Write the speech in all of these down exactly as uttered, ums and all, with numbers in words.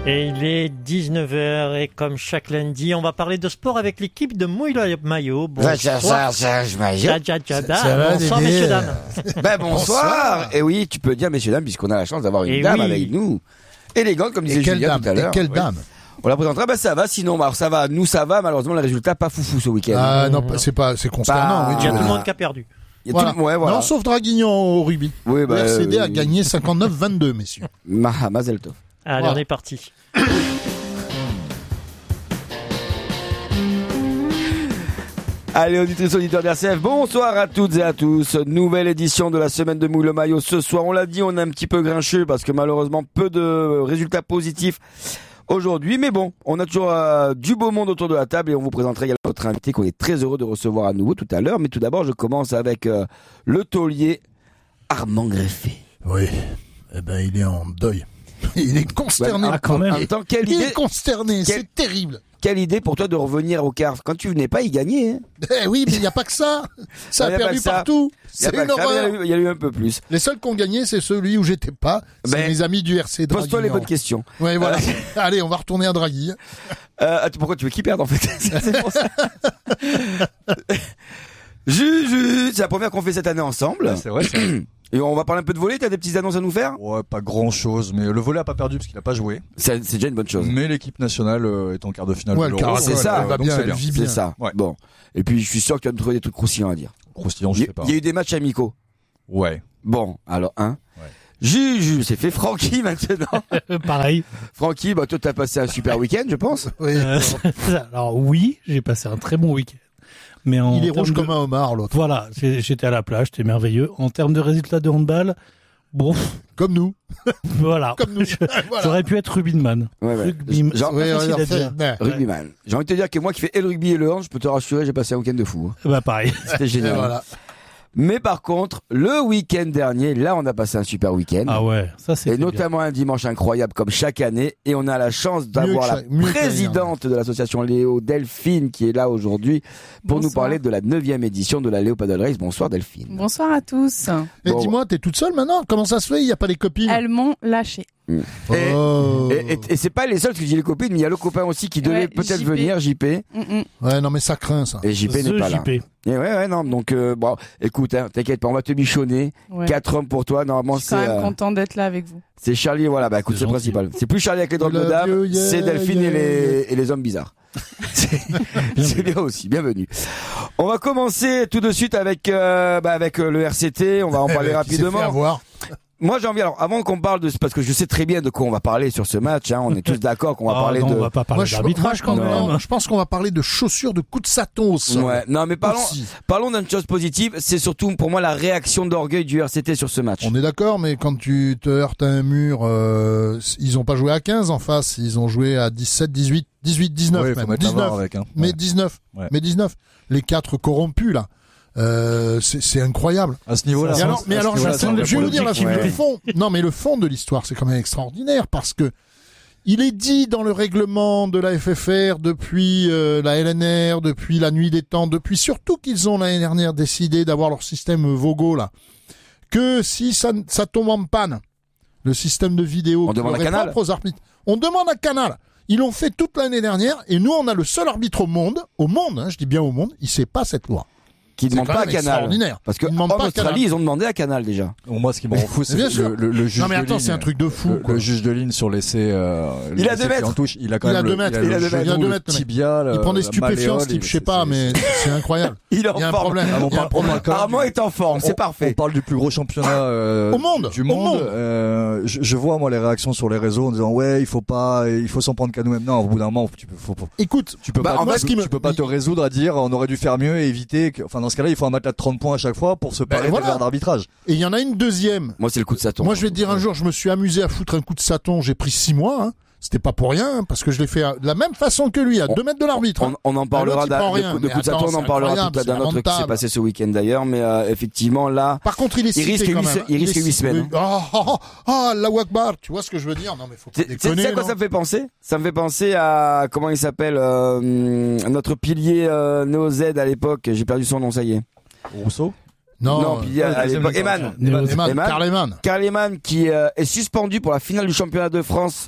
Et il est dix-neuf heures et comme chaque lundi, on va parler de sport avec l'équipe de Mouille-le-Maillot. Bonsoir. Bonsoir, Serge Maillot. Ja, ja, ja, da. Bonsoir, messieurs, dames. Ben, bonsoir. Et oui, tu peux dire messieurs, dames, puisqu'on a la chance d'avoir une Et dame oui. avec nous. Élégante, comme disait Et quelle Julien dame, tout à l'heure. et quelle Oui. dame. On la présentera, ben ça va, sinon, alors ça va, nous ça va, malheureusement, le résultat pas foufou ce week-end. Ah non, c'est pas, c'est consternant. Bah, oui, Il y a tu tout veux le dire. monde qui a perdu. Il y a Voilà. tout, ouais, voilà. Non, sauf Draguignan au rugby. Oui, bah, le R C D euh, a gagné cinquante-neuf vingt-deux, messieurs. Ma- Mazel tov. Allez, Voilà. on est parti. Allez, auditrices, auditeurs d'R C F, bonsoir à toutes et à tous. Nouvelle édition de la semaine de Mouille-le-Maillot ce soir. On l'a dit, on est un petit peu grincheux parce que malheureusement, peu de résultats positifs aujourd'hui. Mais bon, on a toujours euh, du beau monde autour de la table et on vous présentera également notre invité qu'on est très heureux de recevoir à nouveau tout à l'heure. Mais tout d'abord, je commence avec euh, le taulier Armand Greffé. Oui. Eh ben, il est en deuil. Il est consterné. Ouais, ah, quand même. En même temps, quelle Il idée, est consterné. Quel- C'est terrible. quelle idée pour toi de revenir au quart. Quand tu venais pas, il gagnait. Hein. Eh oui, mais il n'y a pas que ça. Ça Non, y a a pas perdu que ça. partout. Il y a C'est pas une que ça, mais il y a horreur. eu- il y a eu un peu plus. Les seuls qui ont gagné, c'est celui où j'étais pas. C'est Ben, mes amis du R C Draguignan. Pose-toi les bonnes questions. Ouais, voilà. Allez, on va retourner à Draghi. Euh, attends, pourquoi tu veux qu'il perde en fait? C'est pour ça. Juju, c'est la première qu'on fait cette année ensemble. Ouais, c'est vrai, c'est vrai. Et on va parler un peu de volley, t'as des petites annonces à nous faire? Ouais, pas grand chose, mais le volley a pas perdu parce qu'il a pas joué. C'est c'est déjà une bonne chose. Mais l'équipe nationale euh, est en quart de finale Ouais, de le l'Euro. quart, c'est donc, ça, euh, elle va donc bien, c'est elle bien. vit C'est bien. ça. Ouais. Bon. Et puis je suis sûr que tu vas nous trouver des trucs croustillants à dire. Croustillant, Il je y, sais pas. il y a eu des matchs amicaux. Ouais. Bon, alors un. Ouais. Juju, c'est fait Francky maintenant. Pareil. Francky, bah toi t'as passé un super week-end, je pense. Oui. Euh, alors oui, j'ai passé un très bon week-end. Mais en Il est termes rouge de- comme un homard, l'autre. Voilà, j'ai- j'étais à la plage, c'était merveilleux. En termes de résultats de handball, bon, Comme nous. voilà. Comme nous. Je- Voilà. J'aurais pu être rugbyman. Ouais, ouais. Rugby- Genre, Ouais, facile ouais, à dire. ouais. rugbyman. J'ai envie de te dire que moi qui fais et le rugby et le hand, je peux te rassurer, j'ai passé un week-end de fou. Bah pareil. C'était Et génial. voilà. Mais par contre, le week-end dernier, là, on a passé un super week-end. Ah ouais, ça c'est Et notamment un dimanche incroyable comme chaque année. Et on a la chance d'avoir que la chaque- mieux que présidente de l'association Léo, Delphine, qui est là aujourd'hui pour nous Bonsoir. parler de la neuvième édition de la Léo Paddle Race. Bonsoir Delphine. Bonsoir à tous. Et Bon. dis-moi, t'es toute seule maintenant? Comment ça se fait? Il n'y a pas les copines? Elles m'ont lâché. Et, Oh. et, et- et c'est pas les seuls, parce que j'ai les copines, mais il y a le copain aussi qui devait Ouais, peut-être J P. venir, J P. Mm, mm. Ouais, non, mais ça craint, ça. Et J P n'est The pas là. J P. Et ouais, ouais, non, donc, euh, bon, écoute, hein, t'inquiète pas, on va te bichonner. Ouais. Quatre hommes pour toi, normalement, Je suis c'est, quand même euh, content d'être là avec vous. c'est Charlie, voilà, bah écoute, C'est c'est le gentil. principal. C'est plus Charlie avec les drôles de Love dames, you, yeah, c'est Delphine yeah, et les, et les hommes bizarres. c'est c'est bien aussi, bienvenue. On va commencer tout de suite avec, euh, bah, avec euh, le R C T, on va en Eh parler ben, qui s'est fait rapidement. avoir. Moi, j'ai envie, alors, avant qu'on parle de, parce que je sais très bien de quoi on va parler sur ce match, hein, on est tous d'accord qu'on va Ah parler non, de, on va pas parler Moi, je, d'arbitrage quand moi, je- même. non, je pense qu'on va parler de chaussures de coups de saton au sol. ouais, non, mais parlons, Aussi. parlons d'une chose positive, c'est surtout pour moi la réaction d'orgueil du R C T sur ce match. On est d'accord, mais quand tu te heurtes à un mur, euh, ils ont pas joué à quinze en face, ils ont joué à dix-sept, dix-huit, dix-huit, dix-neuf Ouais, faut même. mettre la dix-neuf. barre avec, hein. Mais Ouais. dix-neuf. Ouais. Mais dix-neuf. Les quatre corrompus, là. Euh, c'est, c'est incroyable. À ce niveau-là. Et ça- alors, mais à ce alors, niveau-là, je, ça je vais répond vous dire la, l'objectif. le fond. Non, mais le fond de l'histoire, c'est quand même extraordinaire parce que il est dit dans le règlement de la F F R depuis euh, la L N R, depuis la nuit des temps, depuis surtout qu'ils ont l'année dernière décidé d'avoir leur système Vogo là, que si ça, ça tombe en panne, le système de vidéo On qui demande leur à est Canal. propre aux arbitres, on demande à Canal. Ils l'ont fait toute l'année dernière et nous on a le seul arbitre au monde, au monde, hein, je dis bien au monde, il sait pas cette loi. Qui C'est demande quand pas à même Canal. extraordinaire. Parce que Ils demandent en pas à Australie, Canal. ils ont demandé à Canal déjà. Bon, moi, ce qui me rend fou, c'est bien le, sûr. le, le juge Non mais de attends, ligne. c'est un truc de fou. Le, quoi. le juge de ligne sur l'essai, euh, Il a l'essai deux qui est mètres. en touche, il a quand Il même a deux le, mètres. il a Il a le deux mètres. genou, Il a deux le mètres, le mec. tibia, Il prend des la stupéfiants, malléole, ce type, il- je sais pas, c'est- mais c'est incroyable. Il est en Il y a un forme. problème. Ah, on Il y a un parle- on problème. parle quand même Armand du- est en forme, c'est on- parfait. On parle du plus gros championnat euh, Au monde, du au monde. monde. Euh, je, je vois moi les réactions sur les réseaux en disant ouais il faut pas, il faut s'en prendre qu'à nous-mêmes. Non, au bout d'un moment tu peux, faut, faut- Écoute, tu peux Bah, pas, en tu, fait, peux- ce qui me- tu peux pas te résoudre à dire on aurait dû faire mieux et éviter. Que, enfin dans ce cas-là il faut un matelas de trente points à chaque fois pour se Ben, parer voilà. des verres d'arbitrage. et il y en a une deuxième. Moi, c'est le coup de Satan. Moi, je vais te dire, un jour, je me suis amusé à foutre un coup de saton. J'ai pris six mois. Hein. C'était pas pour rien, hein, parce que je l'ai fait de la même façon que lui, à On- deux mètres de l'arbitre. On, hein. on en parlera l'autre, il d'un- prend de, rien. de Mais coup de Satan, attends, on en c'est parlera incroyable, tout à c'est d'un autre truc qui s'est lamentable. passé ce week-end d'ailleurs, mais euh, effectivement là, Par contre, il est Il cité risque quand huit même. se- il risque est huit cité. semaines, Oh, oh, oh, oh, Allahu Akbar. Tu vois ce que je veux dire? Non, mais faut pas tu sais tu sais déconner. à quoi non. ça me fait penser? Ça me fait penser à comment il s'appelle euh, notre pilier euh, Néo Z à l'époque. J'ai perdu son nom, ça y est. Rousseau. Non, non pilier à l'époque. Eman. Eman, Eman. Karl Eman. Karl Eman qui euh, est suspendu pour la finale du championnat de France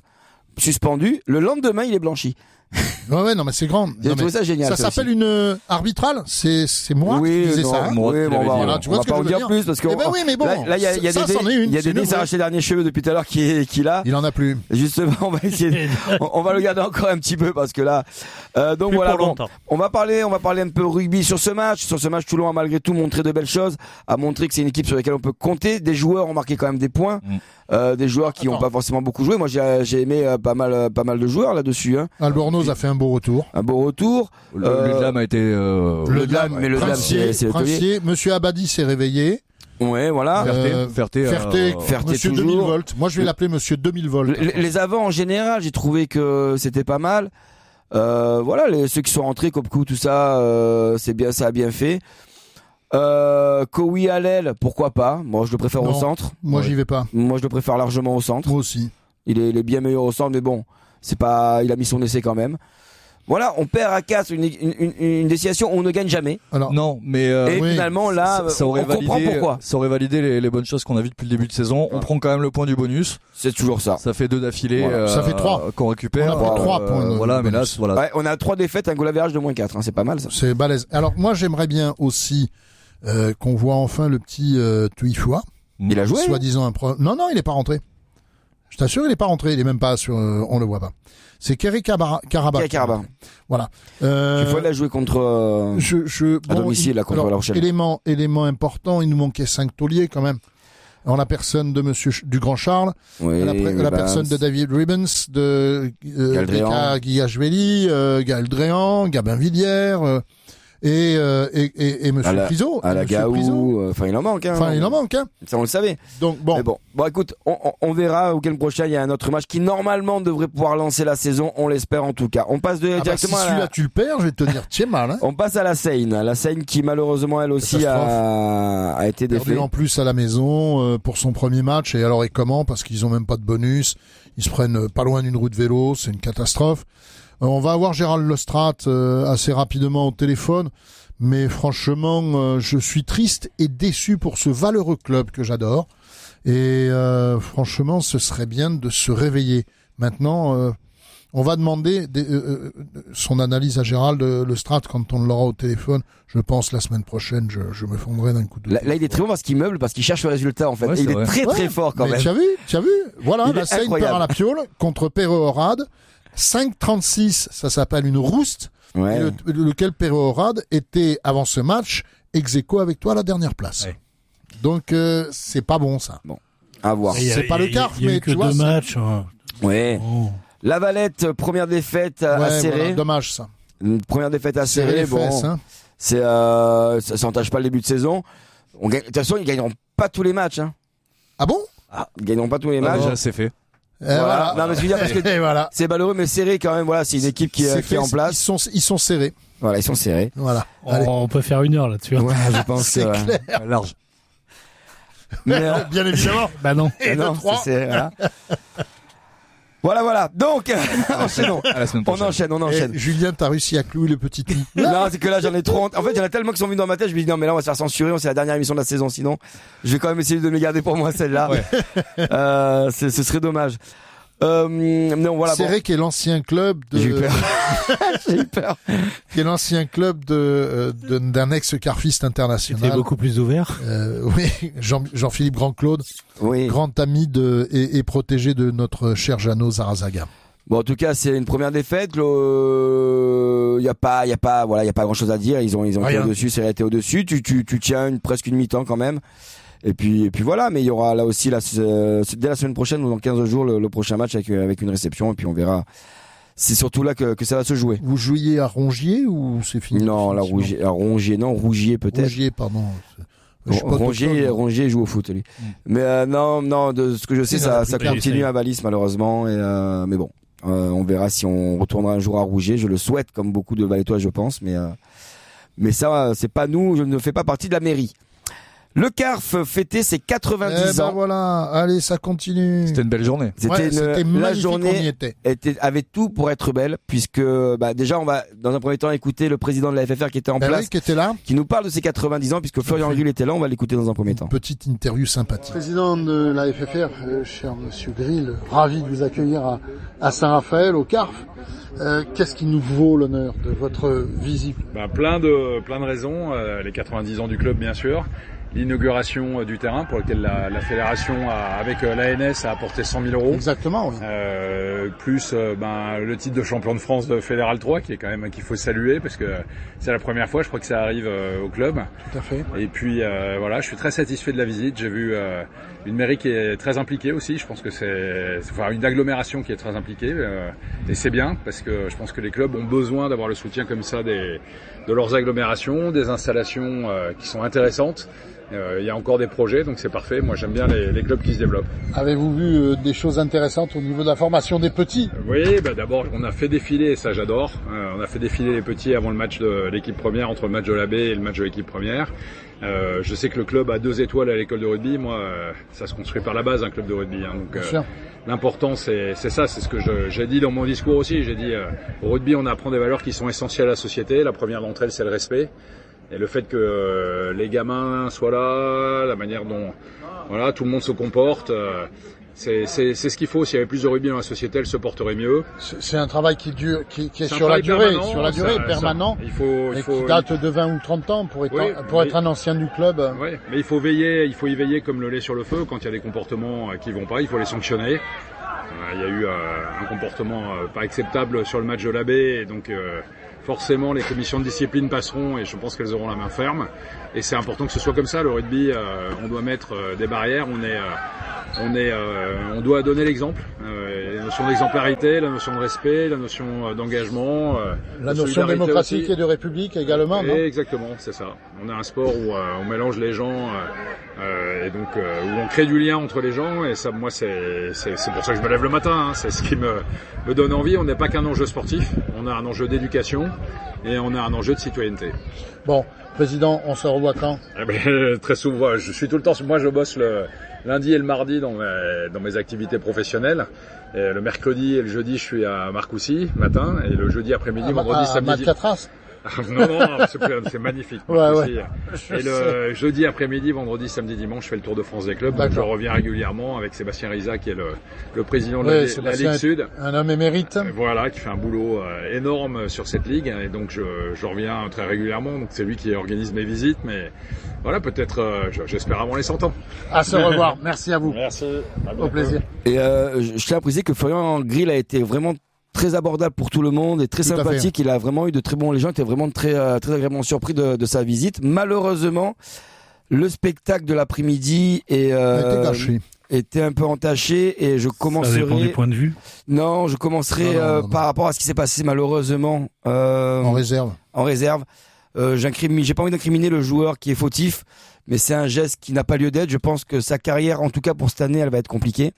suspendu. Le lendemain, il est blanchi. Ouais, ouais, non, mais c'est grand. J'ai Non, trouvé mais ça génial. ça s'appelle aussi. une euh, arbitrale. C'est c'est moi oui, qui disais non, ça. Hein. oui, bon, on va, Voilà, tu vois on va ce que pas je en veux dire dire. plus parce que Eh ben oui, mais bon, là, là, il y a, il y a ça, des, c'en est une, il y a c'est des une s'est vraie. arraché les derniers cheveux depuis tout à l'heure qui qui là. Il en a plus. Justement, on va essayer. on, on va le garder encore un petit peu parce que là. Euh, donc Plus voilà. pour Bon, longtemps. on va parler, on va parler un peu rugby sur ce match. Sur ce match, Toulon a malgré tout montré de belles choses, a montré que c'est une équipe sur laquelle on peut compter. Des joueurs ont marqué quand même des points. Mm. Euh, des joueurs qui n'ont Attends. pas forcément beaucoup joué. Moi, j'ai, j'ai aimé euh, pas mal, euh, pas mal de joueurs là-dessus. Hein. Albornoz a fait un beau retour. Un beau retour. Le, Euh, le Dlam a été. Euh, Le Dlam, mais le Dlam, Princier, c'est- c'est le taulier. Princier, Monsieur Abadi s'est réveillé. Ouais, voilà. Ferté, Euh, Ferté, Ferté, euh, Ferté Monsieur toujours. deux mille volts. Moi, je vais l'appeler Monsieur deux mille volts. Les, les avants en général, j'ai trouvé que c'était pas mal. Euh, voilà, les, ceux qui sont rentrés, Kopkou, tout ça, euh, c'est bien, ça a bien fait. Euh, Kowi à l'aile, pourquoi pas. Moi, je le préfère Non. au centre. Moi, Ouais. j'y vais pas. Moi, je le préfère largement au centre. Moi aussi. Il est, il est bien meilleur au centre, mais bon, c'est pas, il a mis son essai quand même. Voilà, on perd à quatre une, une, une, une destination où on ne gagne jamais. Alors, Non, mais euh, Et oui. finalement, là, ça, ça aurait on comprend validé, pourquoi. ça aurait validé les, les bonnes choses qu'on a vues depuis le début de saison. On Ouais. prend quand même le point du bonus. C'est toujours ça. Ça fait deux d'affilée. Voilà. euh, Ça fait trois. qu'on récupère. On a pris trois Euh, points de- Voilà, de mais là, bonus. voilà. Ouais, on a trois défaites, un goal average de moins quatre, hein, c'est pas mal ça. c'est balèze. Alors, moi, j'aimerais bien aussi euh, qu'on voit enfin le petit euh, Tuifua. Il a joué. Soi-disant un pro... Non, non, il est pas rentré. Je t'assure, il est pas rentré. Il est même pas sur. Euh, on le voit pas. C'est Kerry Karabakh. Pierre Carabin. Voilà. Euh, Il faut la jouer contre. euh, je, je, à domicile, là, contre alors, La Rochelle. Élément, élément important, il nous manquait cinq tauliers quand même. En la personne de Monsieur Ch- du Grand Charles, Oui, la, la bah, personne de David Ribbons, de euh, Galdréan. Beka Guillachvili, euh, Gaël Dréan, Gabin Villiers euh, et, euh, et, et, et Monsieur À la- Priso. à la Monsieur Priso. Gaou, euh, enfin il en manque. Hein, Enfin, il en manque. Hein. Ça on le savait. Donc bon, Mais bon, bon écoute, on, on, on verra. Au week-end prochain, il y a un autre match qui normalement devrait pouvoir lancer la saison. On l'espère en tout cas. On passe de, ah bah, si directement à celui-là la, tu le perds, je vais te dire, tiens mal. Hein. on passe à la Seine. La Seine qui malheureusement elle aussi a, a été Perdu défaite. en plus à la maison euh, pour son premier match. Et alors et comment? Parce qu'ils ont même pas de bonus. Ils se prennent euh, pas loin d'une roue de vélo. C'est une catastrophe. Euh, on va avoir Gérald Lestrade euh, assez rapidement au téléphone. Mais franchement, euh, je suis triste et déçu pour ce valeureux club que j'adore. Et euh, franchement, ce serait bien de se réveiller. Maintenant, euh, on va demander des, euh, euh, son analyse à Gérald Lestrade quand on l'aura au téléphone. Je pense la semaine prochaine, je, je me fondrai d'un coup de... Là, là, il est très bon parce qu'il meuble, parce qu'il cherche le résultat en fait. Ouais, Et il c'est est vrai. très très Ouais, fort quand mais même. tu as vu, tu as vu. Voilà, Il la est Seine incroyable. perd à la Piole contre Perret-Orade. cinq trente-six, ça s'appelle une rouste. Ouais. Et le, lequel Perret-Orade était, avant ce match, ex aequo avec toi à la dernière place. Ouais. Donc, euh, c'est pas bon, ça. À voir. Il y a- C'est pas il y a- le quart, il y a eu mais que tu vois, deux c'est- matchs. hein. Ouais. Oh. La Valette, première défaite euh, Ouais, acérée. voilà, dommage, ça. Une première défaite Serrer acérée. les Bon, fesses, hein. c'est euh, ça s'entache pas le début de saison. On gagne. De toute façon, ils gagneront pas tous les matchs. Hein. Ah bon? Ils gagneront pas tous les Ah, matchs. déjà, c'est fait. Et Voilà. voilà. Non, mais je veux dire parce que Et voilà. c'est malheureux, mais serré quand même. Voilà, c'est une équipe qui, euh, C'est qui est fait, en Ils place. sont, ils sont serrés. Voilà, ils sont serrés. Voilà. On, Allez. on peut faire une heure là-dessus. hein. Ouais, je pense que. C'est ouais. clair. Large. Mais, euh, Bien évidemment. Bah non. Et non, de trois. c'est- c'est- voilà. Voilà, voilà. Donc, enchaînons. À la semaine On prochaine. enchaîne, on Et enchaîne. Julien, t'as réussi à clouer le petit trou. Non, c'est que là, j'en ai trop honte. En fait, il y en a tellement qui sont venus dans ma tête. Je me dis, non, mais là, on va se faire censurer. C'est la dernière émission de la saison. Sinon, je vais quand même essayer de me les garder pour moi, celle-là. Ouais. Euh, c'est- ce serait dommage. Euh, non, voilà. Bon. Serré qui est l'ancien club de, J'ai eu peur. J'ai eu peur. qui est l'ancien club de, euh, de- d'un ex-carfiste C'était international. beaucoup plus ouvert. Euh, oui, Jean, Jean-Philippe Grand-Claude, Oui. grand ami de, et, et protégé de notre cher Jeannot Zarazaga. Bon, en tout cas, c'est une première défaite. Il y a pas, il y a pas, voilà, il y a pas grand chose à dire. Ils ont, ils ont été Rien. au-dessus, c'est été au-dessus. Tu, tu, tu tiens une, presque une mi-temps quand même. Et puis, et puis voilà. Mais il y aura là aussi, la, euh, dès la semaine prochaine ou dans quinze jours, le, le prochain match avec, avec une réception. Et puis on verra. C'est surtout là que, que ça va se jouer. Vous jouiez à Rongier ou c'est fini? Non, la définitivement Rougier, la Rongier, non, Rougier peut-être. Rongier, pardon. Je suis pas Rongier, autochtone. Rongier joue au foot, lui. Mm. Mais euh, non, non, de ce que je sais, C'est ça, la ça plupart. continue Oui, à Valise malheureusement. Et euh, mais bon, euh, on verra si on retournera un jour à Rougier. Je le souhaite, comme beaucoup de Valettois, je pense. Mais euh, mais ça, c'est pas nous. Je ne fais pas partie de la mairie. Le C A R F fêtait ses quatre-vingt-dix eh ben ans. voilà, allez, ça continue. C'était une belle journée. C'était Ouais, une, c'était la magnifique, on y journée était. était, avait tout pour être belle, puisque bah, déjà on va dans un premier temps écouter le président de la F F R qui était en Ben place, oui, qui était là. qui nous parle de ses quatre-vingt-dix ans, puisque Florian fait. Grill était là, on va l'écouter dans un premier temps. Petite interview sympathique. Président de la F F R, euh, cher Monsieur Grill, ravi de vous accueillir à, à Saint-Raphaël, au C A R F. Euh, qu'est-ce qui nous vaut l'honneur de votre visite? Ben, plein de plein de raisons, euh, les quatre-vingt-dix ans du club bien sûr, l'inauguration euh, du terrain pour lequel la, la fédération a, avec euh, l'A N S a apporté cent mille euros. Exactement, oui. Euh, plus euh, ben, le titre de champion de France de Fédéral trois qui est quand même qu'il faut saluer parce que c'est la première fois je crois que ça arrive euh, au club. Tout à fait. Et puis euh, voilà, je suis très satisfait de la visite. J'ai vu euh, une mairie qui est très impliquée aussi. Je pense que c'est enfin une agglomération qui est très impliquée euh, et c'est bien parce que je pense que les clubs ont besoin d'avoir le soutien comme ça des de leurs agglomérations, des installations euh, qui sont intéressantes. Euh, il y a encore des projets, donc c'est parfait. Moi, j'aime bien les, les clubs qui se développent. Avez-vous vu euh, des choses intéressantes au niveau de la formation des petits? Oui, bah d'abord, on a fait défiler, et ça j'adore, euh, on a fait défiler les petits avant le match de l'équipe première, entre le match de l'A B et le match de l'équipe première. Euh, je sais que le club a deux étoiles à l'école de rugby. Moi, euh, ça se construit par la base, un club de rugby. Hein, donc, euh, l'important, c'est, c'est ça, c'est ce que je, j'ai dit dans mon discours aussi. J'ai dit, euh, au rugby, on apprend des valeurs qui sont essentielles à la société. La première d'entre elles, c'est le respect. Et le fait que euh, les gamins soient là, la manière dont voilà tout le monde se comporte, euh, c'est, c'est, c'est ce qu'il faut. S'il y avait plus de rugby dans la société, elle se porterait mieux. C'est, c'est un travail qui dure, qui, qui est c'est sur la durée, sur la ça, durée, ça, permanent, il faut, il et faut, qui date de vingt ou trente ans pour être, oui, pour mais, être un ancien du club. Oui, mais il faut veiller, il faut y veiller comme le lait sur le feu. Quand il y a des comportements qui vont pas, il faut les sanctionner. Euh, il y a eu euh, un comportement euh, pas acceptable sur le match de l'A B, et donc euh, forcément les commissions de discipline passeront et je pense qu'elles auront la main ferme. Et c'est important que ce soit comme ça. Le rugby, euh, on doit mettre euh, des barrières. On est, euh, on est, euh, on doit donner l'exemple. Euh, la notion d'exemplarité, la notion de respect, la notion euh, d'engagement, euh, La de notion solidarité démocratique aussi. et de république également, non? Et exactement, c'est ça. On a un sport où euh, on mélange les gens euh, euh, et donc euh, où on crée du lien entre les gens. Et ça, moi, c'est, c'est, c'est pour ça que je me lève le matin. Hein. C'est ce qui me, me donne envie. On n'est pas qu'un enjeu sportif. On a un enjeu d'éducation et on a un enjeu de citoyenneté. Bon, président, on se revoit quand? Eh ben, très souvent, je suis tout le temps. Moi, je bosse le lundi et le mardi dans mes, dans mes activités professionnelles. Et le mercredi et le jeudi, je suis à Marcoussis matin, et le jeudi après-midi, à, vendredi, à, samedi. À Matcatras. non, non, c'est, c'est magnifique. Ouais, Marcoussis. ouais. Et le jeudi après-midi, vendredi, samedi, dimanche, je fais le tour de France des clubs. Donc je reviens régulièrement avec Sébastien Riza, qui est le, le président de ouais, la, la Ligue Sud. Un homme émérite. Voilà, qui fait un boulot euh, énorme sur cette ligue. Et donc je, je reviens très régulièrement. Donc c'est lui qui organise mes visites. Mais voilà, peut-être, euh, j'espère avant les cent ans. À se revoir. Merci à vous. Merci. Au plaisir. Et euh, je tiens à préciser que Florian Grill a été vraiment très abordable pour tout le monde et très Tout sympathique. Il a vraiment eu de très bons, les gens étaient vraiment très, euh, très agréablement surpris de, de sa visite. Malheureusement, le spectacle de l'après-midi est, euh, était gâché. était un peu entaché et je commencerai. Ça dépend du point de vue. Non, je commencerai Non, non, euh, non, par non. rapport à ce qui s'est passé malheureusement euh, En réserve. en réserve. Euh, j'incrimine, j'ai pas envie d'incriminer le joueur qui est fautif, mais c'est un geste qui n'a pas lieu d'être. Je pense que sa carrière, en tout cas pour cette année, elle va être compliquée.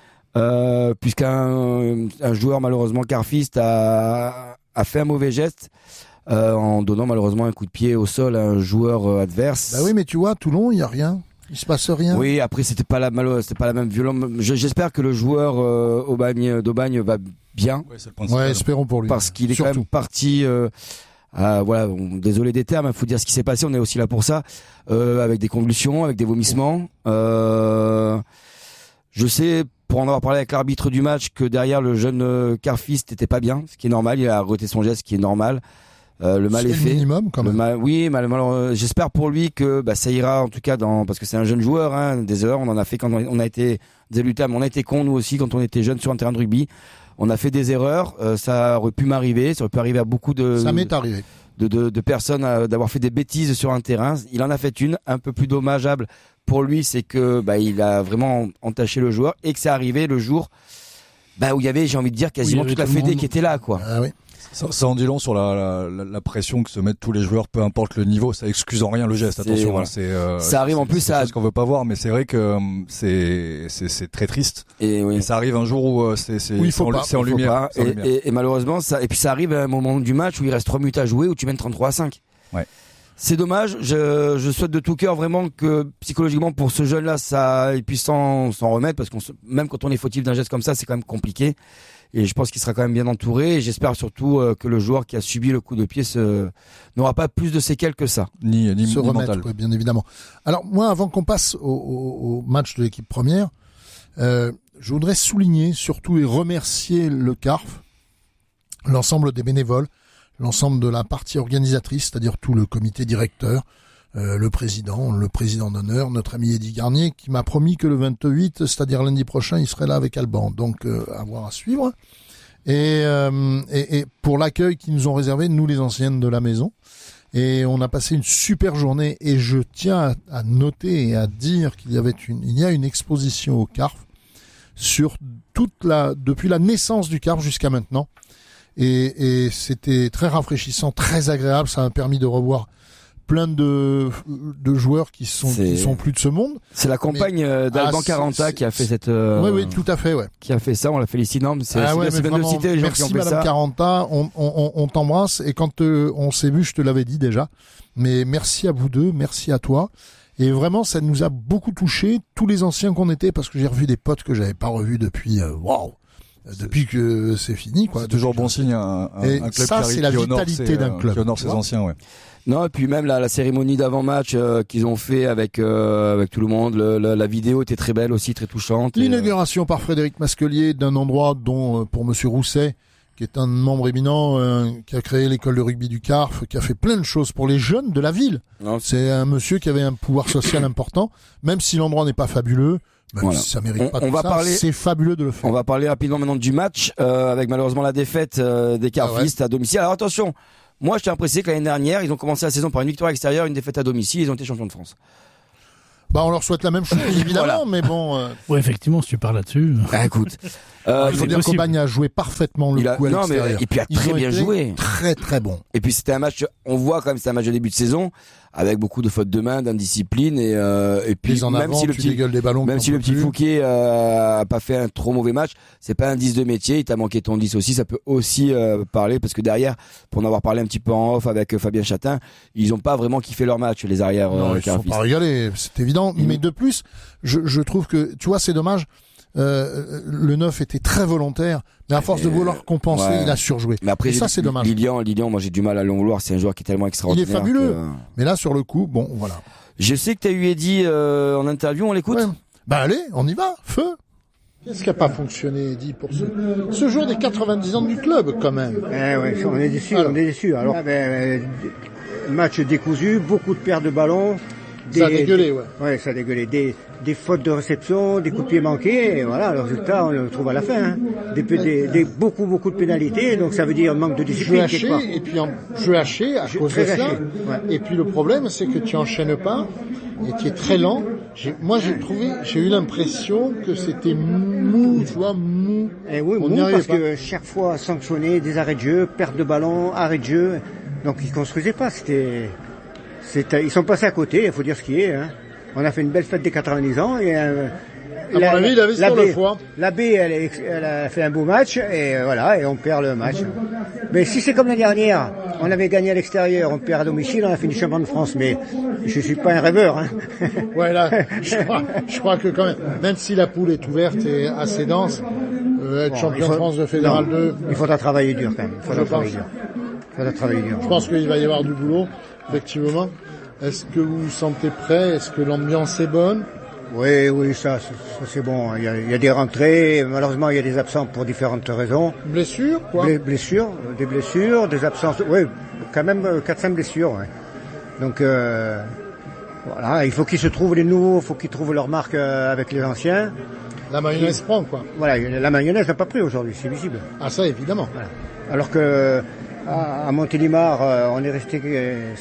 Euh, puisqu'un un joueur malheureusement carfiste a, a fait un mauvais geste euh, en donnant malheureusement un coup de pied au sol à un joueur euh, adverse. Bah oui, mais tu vois, Toulon, il y a rien. Il se passe rien. Oui, après c'était pas la malo- c'était pas la même violence. Je- J'espère que le joueur euh, Aubagne d'Aubagne va bien Ouais, c'est le principal. Ouais, espérons pour lui. parce qu'il est Surtout. quand même parti. Euh, à, voilà, on- désolé des termes, il faut dire ce qui s'est passé. On est aussi là pour ça, euh, avec des convulsions, avec des vomissements. Euh, je sais, pour en avoir parlé avec l'arbitre du match, que derrière le jeune euh, carfiste était pas bien, ce qui est normal. Il a arrêté son geste, ce qui est normal. Euh, le mal C'est est le fait. minimum, quand Le même. mal- oui, mal, mal- euh, j'espère pour lui que bah, ça ira en tout cas dans parce que c'est un jeune joueur. Hein, des erreurs, on en a fait quand on, on a été des lutteurs, mais on a été cons nous aussi quand on était jeunes sur un terrain de rugby. On a fait des erreurs. Euh, ça aurait pu m'arriver, ça aurait pu arriver à beaucoup de Ça m'est arrivé. de, de, de personnes euh, d'avoir fait des bêtises sur un terrain. Il en a fait une, un peu plus dommageable pour lui, c'est que bah, il a vraiment entaché le joueur et que c'est arrivé le jour bah, où il y avait, j'ai envie de dire, quasiment Oui, il y toute la avait tout le fédé monde. qui était là, quoi. Ah oui. Ça, ça en dit long sur la, la, la pression que se mettent tous les joueurs, peu importe le niveau. Ça excuse en rien le geste. C'est- Attention, voilà. hein, c'est euh, Ça arrive en c'est- plus c'est à- quelque chose qu'on veut pas voir, mais c'est vrai que euh, c'est c'est c'est très triste. Et oui. Et ça arrive un jour où euh, c'est c'est Où il c'est faut en, pas, c'est en Il faut lumière. pas. c'est en Et, lumière. et- et malheureusement, ça, et puis ça arrive à un moment du match où il reste trois minutes à jouer, où tu mènes trente-trois à cinq. Ouais. C'est dommage. Je, je souhaite de tout cœur vraiment que psychologiquement pour ce jeune-là, ça, il puisse s'en, s'en remettre parce qu'on, se, même quand on est fautif d'un geste comme ça, c'est quand même compliqué. Et je pense qu'il sera quand même bien entouré. Et j'espère surtout euh, que le joueur qui a subi le coup de pied se, n'aura pas plus de séquelles que ça. Ni, ni, se ni remettre, mental. ouais, bien évidemment. Alors moi, avant qu'on passe au, au, au match de l'équipe première, euh, je voudrais souligner surtout et remercier le C A R F, l'ensemble des bénévoles, l'ensemble de la partie organisatrice, c'est-à-dire tout le comité directeur, euh, le président, le président d'honneur, notre ami Eddy Garnier, qui m'a promis que le vingt-huit, c'est-à-dire lundi prochain, il serait là avec Alban. Donc, euh, à voir, à suivre. Et, euh, et, et pour l'accueil qu'ils nous ont réservé, nous les anciennes de la maison. Et on a passé une super journée. Et je tiens à, à noter et à dire qu'il y avait une, il y a une exposition au C A R F sur toute la, depuis la naissance du C A R F jusqu'à maintenant. Et, et c'était très rafraîchissant, très agréable. Ça m'a permis de revoir plein de, de joueurs qui sont, qui sont plus de ce monde. C'est la compagne mais, d'Alban ah, Caranta qui a fait cette. Euh, oui, oui, tout à fait, ouais. Qui a fait ça. On la félicite. Non, mais c'est, ah c'est ouais, bien, c'est bien de citer les gens merci qui ont fait Madame ça. Caranta, on, on, on t'embrasse. Et quand euh, on s'est vu, je te l'avais dit déjà. Mais merci à vous deux, merci à toi. Et vraiment, ça nous a beaucoup touché, tous les anciens qu'on était, parce que j'ai revu des potes que j'avais pas revus depuis. Euh, waouh. Depuis que c'est fini, quoi. C'est toujours bon signe, un, un, et un club ça, qui, c'est la qui vitalité honore ses, d'un club. Qui honore ses anciens, ouais. Non, et puis même la, la cérémonie d'avant-match euh, qu'ils ont fait avec euh, avec tout le monde, le, le, la vidéo était très belle aussi, très touchante. L'inauguration et, euh... par Frédéric Masquelier d'un endroit dont, pour Monsieur Rousset, qui est un membre éminent, euh, qui a créé l'école de rugby du C A R F, qui a fait plein de choses pour les jeunes de la ville. Non, c'est... c'est un monsieur qui avait un pouvoir social important, même si l'endroit n'est pas fabuleux. Même voilà. Si ça mérite on, pas on tout va ça, parler, c'est fabuleux de le faire. On va parler rapidement maintenant du match, euh, avec malheureusement la défaite euh, des Carfistes ah ouais. à domicile. Alors attention, moi je tiens à préciser que l'année dernière, ils ont commencé la saison par une victoire extérieure, une défaite à domicile, ils ont été champions de France. Bah on leur souhaite la même chose évidemment, voilà. Mais bon. Euh... Ouais, effectivement, si tu parles là-dessus. Ah, écoute, euh, il faut dire qu'Aubagne a joué parfaitement le il a... coup à non, l'extérieur. Mais, et puis il a Ils très bien joué, très très bon. Et puis c'était un match, on voit quand même c'était un match de début de saison avec beaucoup de fautes de main, d'indiscipline et euh, et puis en même avant, si le petit des ballons même si le petit Fouquet euh, a pas fait un trop mauvais match, c'est pas un dix de métier, il t'a manqué ton dix aussi, ça peut aussi euh, parler parce que derrière, pour en avoir parlé un petit peu en off avec euh, Fabien Chatin, ils ont pas vraiment kiffé leur match les arrières. Non, euh, ils sont pas régalés, c'est évident. Mmh. Mais de plus, je, je trouve que tu vois, c'est dommage. Euh, le neuf était très volontaire, mais à force de vouloir compenser, ouais. il a surjoué. Mais après, et ça, c'est dommage. Lilian, Lilian, moi j'ai du mal à le vouloir. C'est un joueur qui est tellement extraordinaire. Il est fabuleux. Que... Mais là, sur le coup, bon, voilà. Je sais que t'as eu Eddy euh, en interview. On l'écoute. Ouais. Bah allez, on y va, feu. Qu'est-ce qui n'a pas fonctionné, Eddy, pour ce, ce jour des quatre-vingt-dix ans du club, quand même? Eh ouais, on est déçus, on est déçus. Alors, ah ben, match décousu, beaucoup de pertes de ballons. Des, ça a dégueulé, des, ouais. Ouais, ça a dégueulé. Des, des fautes de réception, des coups de pied manqués, et voilà, le résultat, on le trouve à la fin. Hein. Des, des, des, beaucoup, beaucoup de pénalités, donc ça veut dire manque de discipline. Jeu haché, et puis en, jeu haché à jeu, cause de ça. Ouais. Et puis le problème, c'est que tu enchaînes pas, et tu es très lent. J'ai, moi, j'ai trouvé, j'ai eu l'impression que c'était mou, tu vois, mou. Et oui, on mou, parce pas. que chaque fois sanctionné, des arrêts de jeu, perte de ballon, arrêt de jeu, donc ils construisaient pas, c'était... C'est, ils sont passés à côté, il faut dire ce qui est. Hein. On a fait une belle fête des quatre-vingt-dix ans. Et, euh, à la, mon avis, il avait sur le foie. La B, elle, elle a fait un beau match, et euh, voilà, et on perd le match. Mais si c'est comme l'année dernière, on avait gagné à l'extérieur, on perd à domicile, on a fini champion de France, mais je suis pas un rêveur. Hein. Ouais, là, je crois, je crois que quand même, même si la poule est ouverte et assez dense, euh, être bon, champion faut, de France de Fédéral non, deux... Il faudra travailler dur quand même. Il faudra travailler dur. Il faudra travailler dur. Je pense qu'il va y avoir du boulot. Effectivement. Est-ce que vous vous sentez prêt? Est-ce que l'ambiance est bonne? Oui, oui, ça, ça, ça c'est bon. Il y, a, il y a des rentrées. Malheureusement, il y a des absents pour différentes raisons. Blessures, quoi? Bl- blessures, des blessures, des absences. Oui, quand même quatre cinq blessures. Ouais. Donc euh, voilà, il faut qu'ils se trouvent les nouveaux, il faut qu'ils trouvent leur marque euh, avec les anciens. La mayonnaise qui, prend, quoi. Voilà, la mayonnaise n'a pas pris aujourd'hui, c'est visible. Ah ça, évidemment. Voilà. Alors que à, à Montélimar, euh, on est resté. Euh,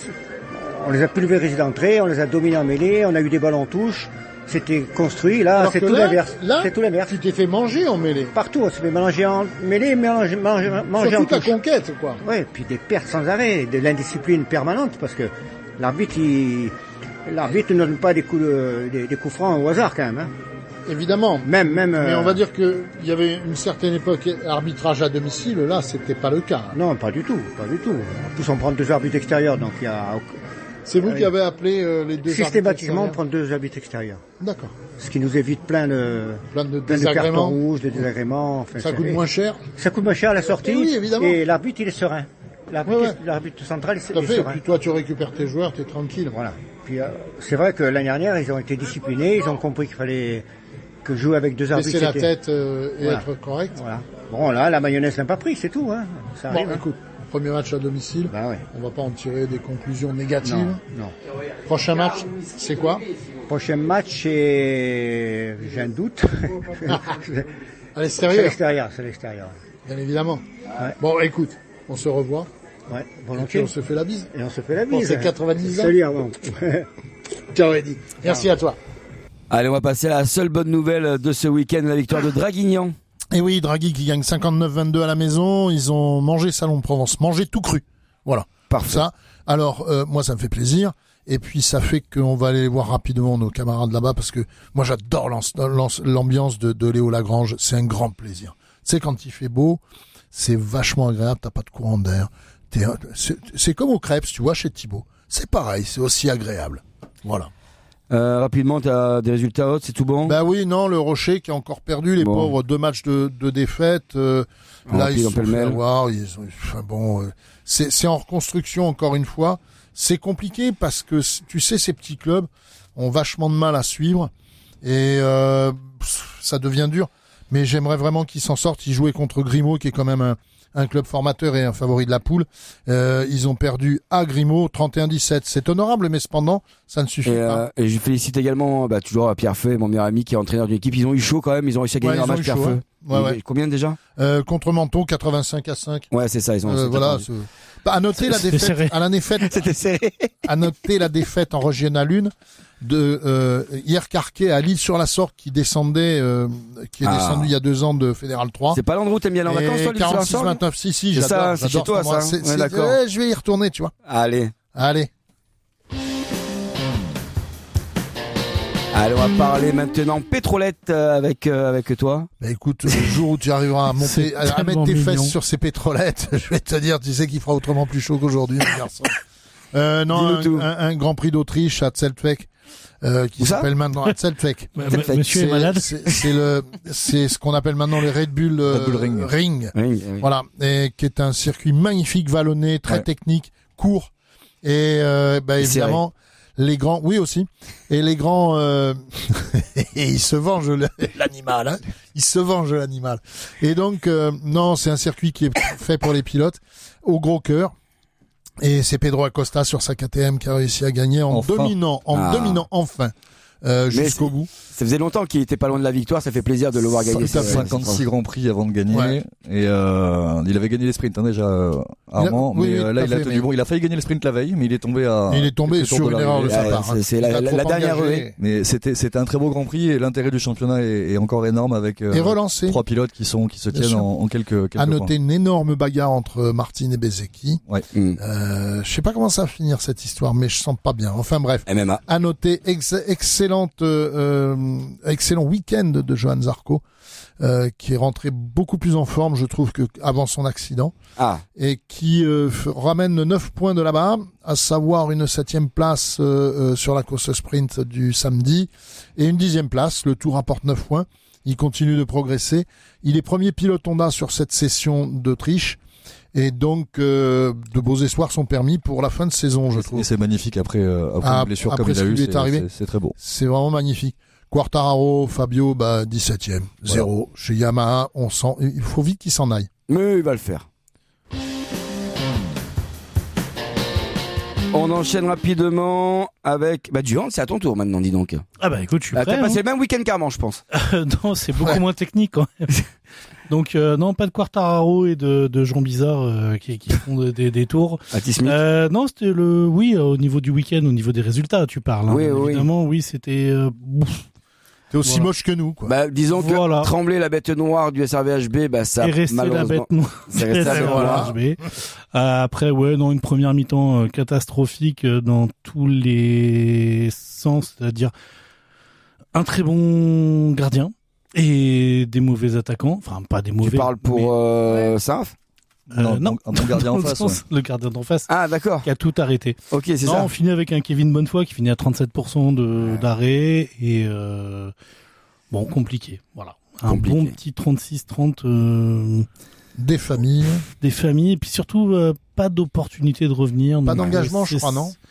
On les a pulvérisés d'entrée, on les a dominés en mêlée, on a eu des ballons en touche, c'était construit, là alors c'est tout là, l'inverse. Là, c'est tout l'inverse. Tu t'es fait manger en mêlée. Partout, on s'est fait manger en mêlée, manger, manger, manger sur en toute touche. la conquête, quoi. Oui, puis des pertes sans arrêt, de l'indiscipline permanente, parce que l'arbitre, il, l'arbitre ne donne pas des coups, de, des, des coups francs au hasard quand même. Hein. Évidemment. Même, même. Mais euh... on va dire que il y avait une certaine époque arbitrage à domicile. Là, c'était pas le cas. Non, pas du tout, pas du tout. En plus, on prend deux arbitres extérieurs, donc il y a, C'est vous Ah qui oui. avez appelé euh, les deux Systématiquement, on arbitres prend deux arbitres extérieurs. extérieurs. D'accord. Ce qui nous évite plein de, Plein de plein de cartons désagréments. rouges, de désagréments. Enfin, Ça c'est- coûte moins cher. Ça coûte moins cher à la sortie. Eh oui, évidemment. Et l'arbitre, il est serein. L'arbitre, Ouais, ouais. l'arbitre central, il Tout à est fait. Et serein. puis toi, tu récupères tes joueurs, t'es tranquille. Voilà. Puis euh, c'est vrai que l'année dernière, ils ont été disciplinés, ils ont compris qu'il fallait que jouer avec deux arbitres. Laisser la c'était- tête euh, et Voilà. être correct. Voilà. Bon, là, la mayonnaise n'a pas pris, c'est tout. Hein. Ça Bon, arrive. hein. écoute, premier match à domicile. Bah ouais. On va pas en tirer des conclusions négatives. Non, non. Prochain match, c'est quoi? Prochain match, c'est... j'ai un doute. À C'est à l'extérieur, l'extérieur, c'est à l'extérieur. bien évidemment. Ouais. Bon, écoute, on se revoit. Ouais, Et puis volontiers. on se fait la bise. Et on se fait la Pour bise. ces quatre-vingt-dix ans. Salut, avant. Ciao, Eddy. Merci à toi. Allez, on va passer à la seule bonne nouvelle de ce week-end, la victoire de Draguignan. Et oui, Draghi qui gagne cinquante-neuf vingt-deux à la maison. Ils ont mangé Salon de Provence, mangé tout cru. Voilà. Parfait. Ça. Alors, euh, moi, ça me fait plaisir. Et puis, ça fait qu'on va aller voir rapidement nos camarades là-bas parce que moi, j'adore l'ambiance l'ambiance de, de Léo Lagrange. C'est un grand plaisir. Tu sais, quand il fait beau, c'est vachement agréable. T'as pas de courant d'air. T'es- C'est c'est comme au Crêpes, tu vois, chez Thibaut. C'est pareil, c'est aussi agréable. Voilà. Euh, rapidement, t'as des résultats hauts, c'est tout bon? Bah oui, non, le Rocher qui a encore perdu, les Bon. pauvres, deux matchs de, de défaite. euh, On là, remplit ils dans se sont fait pêle-mêle. avoir. Ils ont, enfin bon, euh, c'est c'est en reconstruction encore une fois. C'est compliqué parce que c- tu sais, ces petits clubs ont vachement de mal à suivre et euh, pff, ça devient dur. Mais j'aimerais vraiment qu'ils s'en sortent. Ils jouaient contre Grimaud, qui est quand même un, un club formateur et un favori de la poule. Euh, ils ont perdu à Grimaud trente et un dix-sept. C'est honorable, mais cependant, ça ne suffit Et, pas. euh, et je félicite également bah, toujours Pierre Feu, mon meilleur ami qui est entraîneur d'une équipe. Ils ont eu chaud quand même, ils ont réussi à gagner Ouais, leur ils ont match eu Pierre chaud, Feu. ouais. Ouais, Ils- ouais. Combien déjà? Euh, contre Menton, quatre-vingt-cinq à cinq. Ouais, c'est ça, ils ont Euh, c'est voilà. quatre-vingt-dix. c'est- Bah, à noter la C'était défaite, serré. à la défaite, C'était serré. à noter la défaite en régional un de euh, hier Carquet à Lille-sur-la-Sorgue qui descendait, euh, qui est Ah. descendu il y a deux ans de Fédéral trois. C'est pas l'endroit où t'aimes bien aller en vacances, toi, Et Lille, quarante-six sur la Sorgue vingt-neuf, si si, C'est j'adore, ça, c'est j'adore chez toi, cet endroit. ça. C'est- Ouais, c'est- d'accord. ouais, je vais y retourner, tu vois. Allez. Allez. Allez, on va parler maintenant pétrolette euh, avec euh, avec toi. Bah écoute, le jour où tu arriveras à monter, C'est à, à mettre tellement tes mignon. fesses sur ces pétrolettes, je vais te dire, tu sais qu'il fera autrement plus chaud qu'aujourd'hui, mon garçon. Euh, non, Dis-nous un, tout. un, un Grand Prix d'Autriche à Zeltweg, euh, qui Où ça s'appelle maintenant à Zeltweg. M- Peut-être Monsieur est C'est- malade. C'est c'est le, c'est ce qu'on appelle maintenant les Red Bull, euh, Red Bull Ring. Ring. Oui, oui. Voilà, et qui est un circuit magnifique, vallonné, très Ouais. technique, court, et euh, bah, Et évidemment les grands, oui aussi, et les grands, euh, et il se venge le- l'animal, hein, il se venge l'animal. Et donc euh, non, c'est un circuit qui est fait pour les pilotes au gros cœur. Et c'est Pedro Acosta sur sa K T M qui a réussi à gagner en Enfin. dominant, en Ah. dominant enfin euh, Mais jusqu'au c'est- bout. Ça faisait longtemps qu'il était pas loin de la victoire, ça fait plaisir de le voir gagner. Tout à fait. c'est- cinquante-six grands prix avant de gagner. Ouais. Et euh, il avait gagné les sprints hein, déjà, euh, Armand. oui, mais oui, euh, tout là, à il a fait, tenu mais- bon. Il a failli gagner le sprint la veille, mais il est tombé à. Il est tombé quelques tours sur une erreur de l'arrivée. sa Ouais, part. hein. c'est- c'est Il la- a la- trop la dernière engagé. ruée. Mais c'était c'était un très beau Grand Prix et l'intérêt du championnat est, est encore énorme avec euh, Et relancé. trois pilotes qui sont qui se Bien tiennent sûr. en, en quelques quelques À points. noter une énorme bagarre entre Martin et Bezecchi. Hmm. Euh, je sais pas comment ça va finir cette histoire, mais je sens pas bien. Enfin bref. M M A. À noter ex- excellente, euh, euh, excellent week-end de Johan Zarco, euh, qui est rentré beaucoup plus en forme, je trouve, que avant son accident, Ah, et qui euh, f- ramène neuf points de là-bas, à savoir une septième place euh, euh, sur la course sprint du samedi, et une dixième place. Le tout rapporte neuf points. Il continue de progresser. Il est premier pilote Honda sur cette session d'Autriche. Et donc, euh, de beaux espoirs sont permis pour la fin de saison, je Et trouve. c'est magnifique après, euh, après Ah, une blessure après comme il ce a qui eu, lui est c'est- arrivé. c'est c'est très beau. C'est vraiment magnifique. Quartararo, Fabio, bah, dix-septième. Voilà. Zéro. Chez Yamaha, on sent, il faut vite qu'il s'en aille. mais il va le faire. On enchaîne rapidement avec bah du hand, c'est à ton tour maintenant, dis donc. Ah bah écoute, je suis Ah, prêt. t'as hein. passé le même week-end qu'Armand, je pense. Non, c'est beaucoup Ouais. moins technique quand même. Donc euh, non, pas de Quartararo et de, de Jean Bizarre euh, qui, qui font des, des, des tours. À T. Smith. Euh, non, c'était le oui euh, au niveau du week-end, au niveau des résultats, tu parles. Hein, Oui, bien oui. évidemment, oui, c'était. Euh, ouf. T'es aussi Voilà. moche que nous, quoi. Bah, disons que Voilà. Tremblay, la bête noire du S R V H B, bah ça Et rester la malheureusement. bête noire. C'est resté la bête Voilà. noire. Euh, après, ouais, non, une première mi-temps euh, catastrophique euh, dans tous les sens, c'est-à-dire un très bon gardien et des mauvais attaquants. Enfin, pas des mauvais. Tu parles mais- pour euh, Sainz. Euh, Non, non, un bon gardien en Dans le face, sens, le gardien d'en face Ah, d'accord. qui a tout arrêté. Ok, c'est Non, ça. on finit avec un Kevin Bonnefoy qui finit à trente-sept pour cent de, d'arrêt et euh, bon, compliqué. Voilà. Un Compliqué. bon petit trente-six trente euh, Des familles. des familles et puis surtout euh, pas d'opportunité de revenir. Pas Donc, d'engagement, euh, je c'est- crois, non?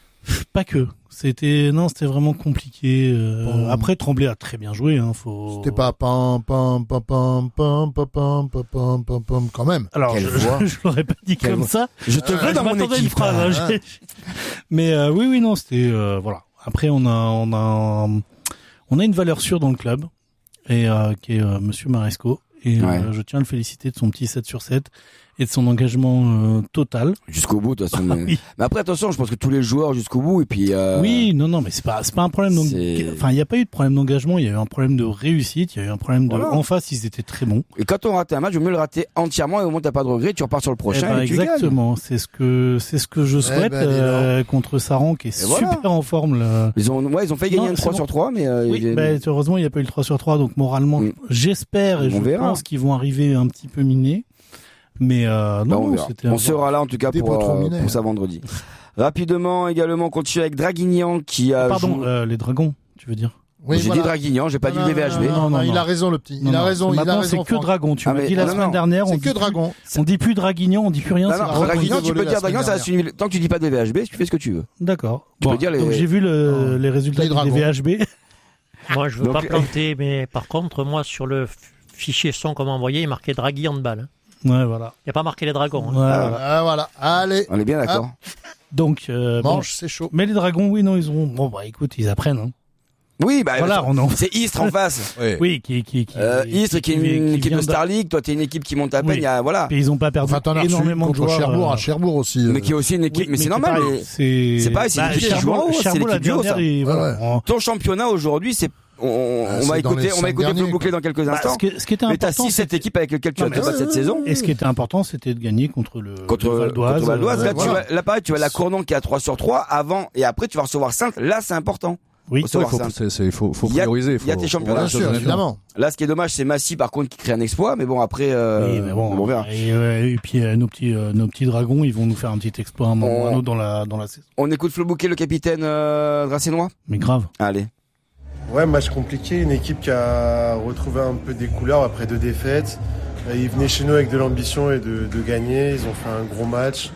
Pas que. C'était non, c'était vraiment compliqué. euh, Bon. Après, Tremblay a très bien joué. Hein, faut. C'était pas pam pam pam pam pam pam pam pam pam pam pam quand même. Alors, Quelle je, voix. je, je l'aurais pas dit Quelle comme voix. ça. Je te Euh, veux Je dans mon m'attendais à une équipe. phrase, hein, hein. j'ai- Mais euh, oui, oui, non, c'était euh, voilà. Après, on a, on a, on a une valeur sûre dans le club et euh, qui est euh, Monsieur Maresco. Et Ouais. euh, je tiens à le féliciter de son petit sept sur sept et de son engagement euh, total. Jusqu'au bout, de toute façon. mais... Oui. mais après, attention, je pense que tous les joueurs jusqu'au bout, et puis. Euh... Oui, non, non, mais c'est pas, c'est pas un problème. d'eng- c'est- Enfin, il n'y a pas eu de problème d'engagement. Il y a eu un problème de réussite. Il y a eu un problème de. Voilà. En face, ils étaient très bons. Et quand on rate un match, il vaut mieux le rater entièrement, et au moins t'as pas de regret, tu repars sur le Eh prochain, ben, et tu gagnes. exactement. C'est ce que, c'est ce que je souhaite ben, dis donc. euh, contre Saran, qui est Et super voilà. en forme. Là. Ils ont, ouais, ils ont failli gagner Non, un c'est trois bon. sur trois, mais euh, Oui, il- bah, heureusement, il n'y a pas eu le trois sur trois, donc moralement, Mm. j'espère et On je verra. pense qu'ils vont arriver un petit peu minés. Mais euh, bah, non, on non, verra. c'était On un- sera là en tout cas Des pour, pas trop euh, minés. pour ça vendredi. Rapidement, également, on continue avec Draguignan qui a. Pardon, joué- euh, les dragons, tu veux dire Oui, J'ai voilà. dit Draguignan, j'ai pas Non, dit le V H B. non, non, Non, non, il non. a raison, le petit. Non, Il a non, raison, il a maintenant, raison. c'est que Franck. dragon. Tu Ah, m'as mais dit la non, semaine non. dernière, on C'est dit que plus- dragon. On dit plus Draguignan, on dit plus rien. Non, c'est non, dragon. Draguignan, tu volé peux la dire semaine Draguignan, ça dernière. suit- tant que tu dis pas de V H B, tu fais ce que tu veux. D'accord. Tu peux Bon, dire les- donc j'ai vu le, les résultats Les des dragons. V H B. Moi, je veux Donc, pas planter, mais par contre, moi, sur le f- fichier son qu'on m'a envoyé, il marquait Draghi handball. Hein. Ouais, voilà. Il n'y a pas marqué les dragons. Hein. Ouais, voilà. Ah, voilà. Allez, On est bien d'accord. Donc, euh, bon. mange, c'est chaud. Mais les dragons, oui, non, ils ont. Bon, bah, écoute, ils apprennent. Hein. Oui, bah, Voilà, on en. c'est Istres en face. Ouais. Oui, qui, qui, qui. Euh, Istres qui est une qui équipe vient de de- Star League, toi t'es une équipe qui monte à peine, Oui. il y a, voilà. Et ils ont pas perdu Enfin, t'en as reçu énormément de contre joueurs. Cherbourg, euh, à Cherbourg aussi. euh. Mais qui est aussi une équipe, oui, mais c'est qui normal. pareil, mais c'est c'est pareil, c'est bah, l'équipe qui joue en Cherbourg, haut, c'est Cherbourg, la l'équipe du haut, dernière, ça. et voilà. Ouais, On- Ton championnat aujourd'hui, c'est, on, on Ah, va c'est dans écouter, les on va cinq écouter derniers, le boucler dans quelques Bah, instants. ce, qui, ce qui était Mais t'as important, six, sept c'était- équipes avec lesquelles tu Non, vas mais te battre cette saison. Et ce qui était important, c'était de gagner contre le, Contre, le Val d'Oise. contre Val-d'Oise. euh, Là, tu voilà. vas, là, pareil, tu vas à la Cournon qui est à trois sur trois avant, et après, tu vas recevoir Sainte. Là, c'est important. Oui, Faut Ouais, savoir faut, ça. c'est, c'est, faut, faut Il y a- prioriser. il y a faut- tes championnats, voilà, Bien sûr, honnêtement. évidemment. Là, ce qui est dommage, c'est Massy, par contre, qui crée un exploit, mais bon, après, euh, oui, mais bon, on verra. Et, euh, et puis euh, nos petits, euh, nos petits dragons, ils vont nous faire un petit exploit un moment ou On- un autre dans la, dans la saison. On écoute Flo Bouquet, le capitaine, euh, Dracénois. Mais grave. Allez. Ouais, match compliqué, une équipe qui a retrouvé un peu des couleurs après deux défaites. Euh, Ils venaient chez nous avec de l'ambition et de, de gagner, ils ont fait un gros match.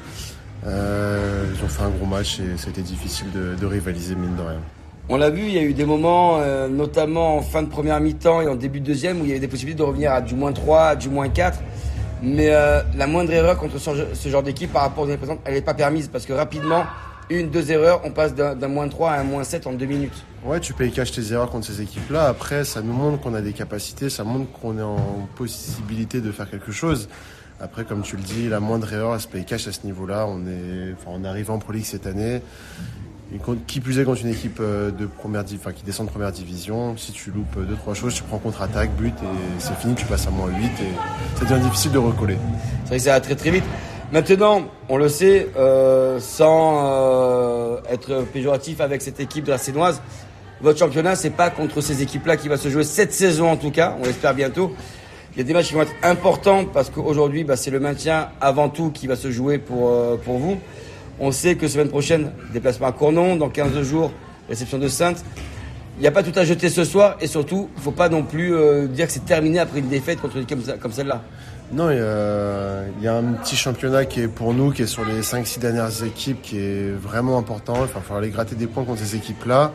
Euh, ils ont fait un gros match et c'était difficile de, de rivaliser, mine de rien. On l'a vu, il y a eu des moments, euh, notamment en fin de première mi-temps et en début de deuxième, où il y avait des possibilités de revenir à du moins trois, à du moins quatre. Mais euh, la moindre erreur contre ce, ce genre d'équipe par rapport aux années précédentes, elle n'est pas permise. Parce que rapidement, une, deux erreurs, on passe d'un, d'un moins trois à un moins sept en deux minutes. Ouais, tu payes cash tes erreurs contre ces équipes-là. Après, ça nous montre qu'on a des capacités, ça montre qu'on est en possibilité de faire quelque chose. Après, comme tu le dis, la moindre erreur, elle se paye cash à ce niveau-là. On est, enfin, on arrive en Pro League cette année. Et contre- qui plus est contre une équipe euh, de première, div- enfin, qui descend de première division, si tu loupes deux trois choses, tu prends contre-attaque, but et c'est fini, tu passes à moins huit et ça devient difficile de recoller. C'est vrai que ça va très très vite. Maintenant, on le sait, euh, sans euh, être péjoratif avec cette équipe de la Sénoise, votre championnat, c'est pas contre ces équipes-là qui va se jouer cette saison en tout cas, on l'espère bientôt. Il y a des matchs qui vont être importants parce qu'aujourd'hui, bah, c'est le maintien avant tout qui va se jouer pour, euh, pour vous. On sait que semaine prochaine, déplacement à Cournon, dans quinze jours, réception de Sainte. Il n'y a pas tout à jeter ce soir et surtout, il ne faut pas non plus euh, dire que c'est terminé après une défaite contre une équipe comme, ça- comme celle-là. Non, il y, a, il y a un petit championnat qui est pour nous, qui est sur les cinq six dernières équipes, qui est vraiment important. Il va falloir aller gratter des points contre ces équipes-là.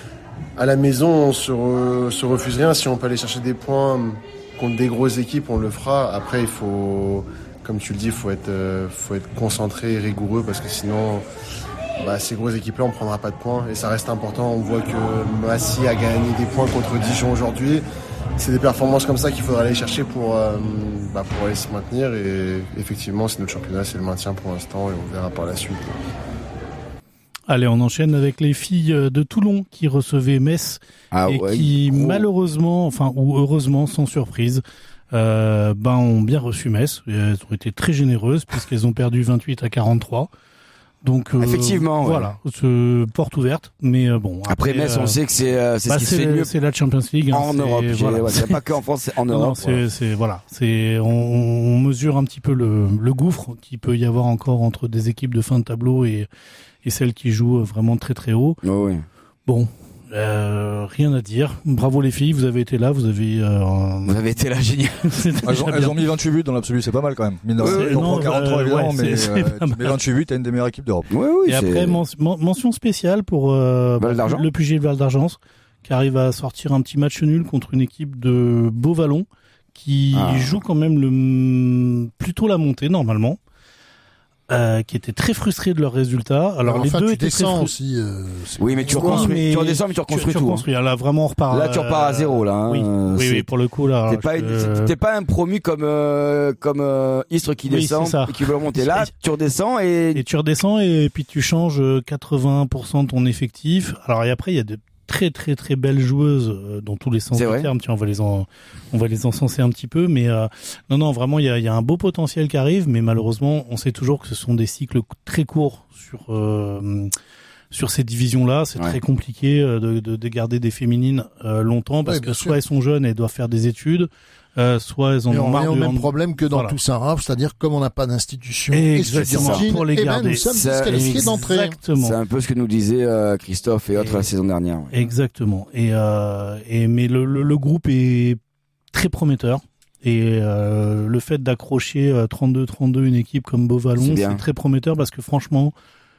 À la maison, on se, re- se refuse rien. Si on peut aller chercher des points contre des grosses équipes, on le fera. Après, il faut, comme tu le dis, il faut être, euh, faut être concentré et rigoureux parce que sinon, bah, ces grosses équipes-là, on ne prendra pas de points. Et ça reste important. On voit que Massy a gagné des points contre Dijon aujourd'hui. C'est des performances comme ça qu'il faudra aller chercher pour, euh, bah, pour aller se maintenir. Et effectivement, c'est notre championnat, c'est le maintien pour l'instant et on verra par la suite. Allez, on enchaîne avec les filles de Toulon qui recevaient Metz Ah et ouais, qui gros. malheureusement, enfin ou heureusement, sans surprise, euh, ben ont bien reçu Metz. Et elles ont été très généreuses puisqu'elles ont perdu vingt-huit à quarante-trois. Donc euh, effectivement, voilà, ouais. porte ouverte, mais euh, bon. Après, après Metz, on euh, sait que c'est euh, c'est bah ce qui se fait mieux. C'est la Champions League hein, en Europe. Voilà. Ouais, c'est pas qu'en France, c'est en Europe. Non, c'est, voilà. c'est voilà, c'est on, on mesure un petit peu le, le gouffre qu'il peut y avoir encore entre des équipes de fin de tableau et et celles qui jouent vraiment très très haut. Oh, oui. Bon. Euh, rien à dire. Bravo les filles, vous avez été là, vous avez. Euh, vous avez été là, génial. elles, ont, elles ont mis vingt-huit buts dans l'absolu, c'est pas mal quand même. Mine de rien, on prend quarante-trois euh, évidemment, ouais, mais, c'est, euh, c'est mais vingt-huit buts, t'as une des meilleures équipes d'Europe. Oui, oui. Et c'est... après men- mention spéciale pour euh, le P G Val d'Argence, qui arrive à sortir un petit match nul contre une équipe de Beauvallon qui ah. joue quand même le plutôt la montée normalement. Euh, qui étaient très frustrés de leurs résultats. Alors, Alors les enfin, deux tu étaient descends très aussi. Euh, oui, mais tu reconstruis. Mais... Tu redescends, mais tu reconstruis tu, tout. Tu reconstruis. Hein. Là, vraiment, on repart. Là, tu repars à zéro, là. Hein. Oui, oui, oui, pour le coup, là. T'es pas, je... t'es pas un promu comme euh, comme euh, Istres qui oui, descend et qui veut remonter. Là, tu redescends et et tu redescends et puis tu changes quatre-vingts pour cent de ton effectif. Alors et après, il y a de très très très belles joueuses euh, dans tous les sens du terme. Tiens, on va les en, on va les encenser un petit peu, mais euh, non non vraiment il y a, il y a un beau potentiel qui arrive, mais malheureusement on sait toujours que ce sont des cycles très courts sur euh, sur ces divisions-là. C'est ouais. très compliqué de, de, de garder des féminines euh, longtemps parce ouais, que soit sûr. Elles sont jeunes et elles doivent faire des études. Euh, soit elles en et ont marre. On a le même hand... problème que dans voilà. Toussaint-Rav, c'est-à-dire comme on n'a pas d'institution estudiantine, pour les eh garder. ben, nous sommes disqualifiés d'entrée. Exactement. C'est un peu ce que nous disait euh, Christophe et autres et... la saison dernière. Ouais. Exactement. Et, euh, et mais le, le, le groupe est très prometteur. Et euh, le fait d'accrocher trente-deux trente-deux une équipe comme Beauvallon, c'est, c'est très prometteur parce que franchement,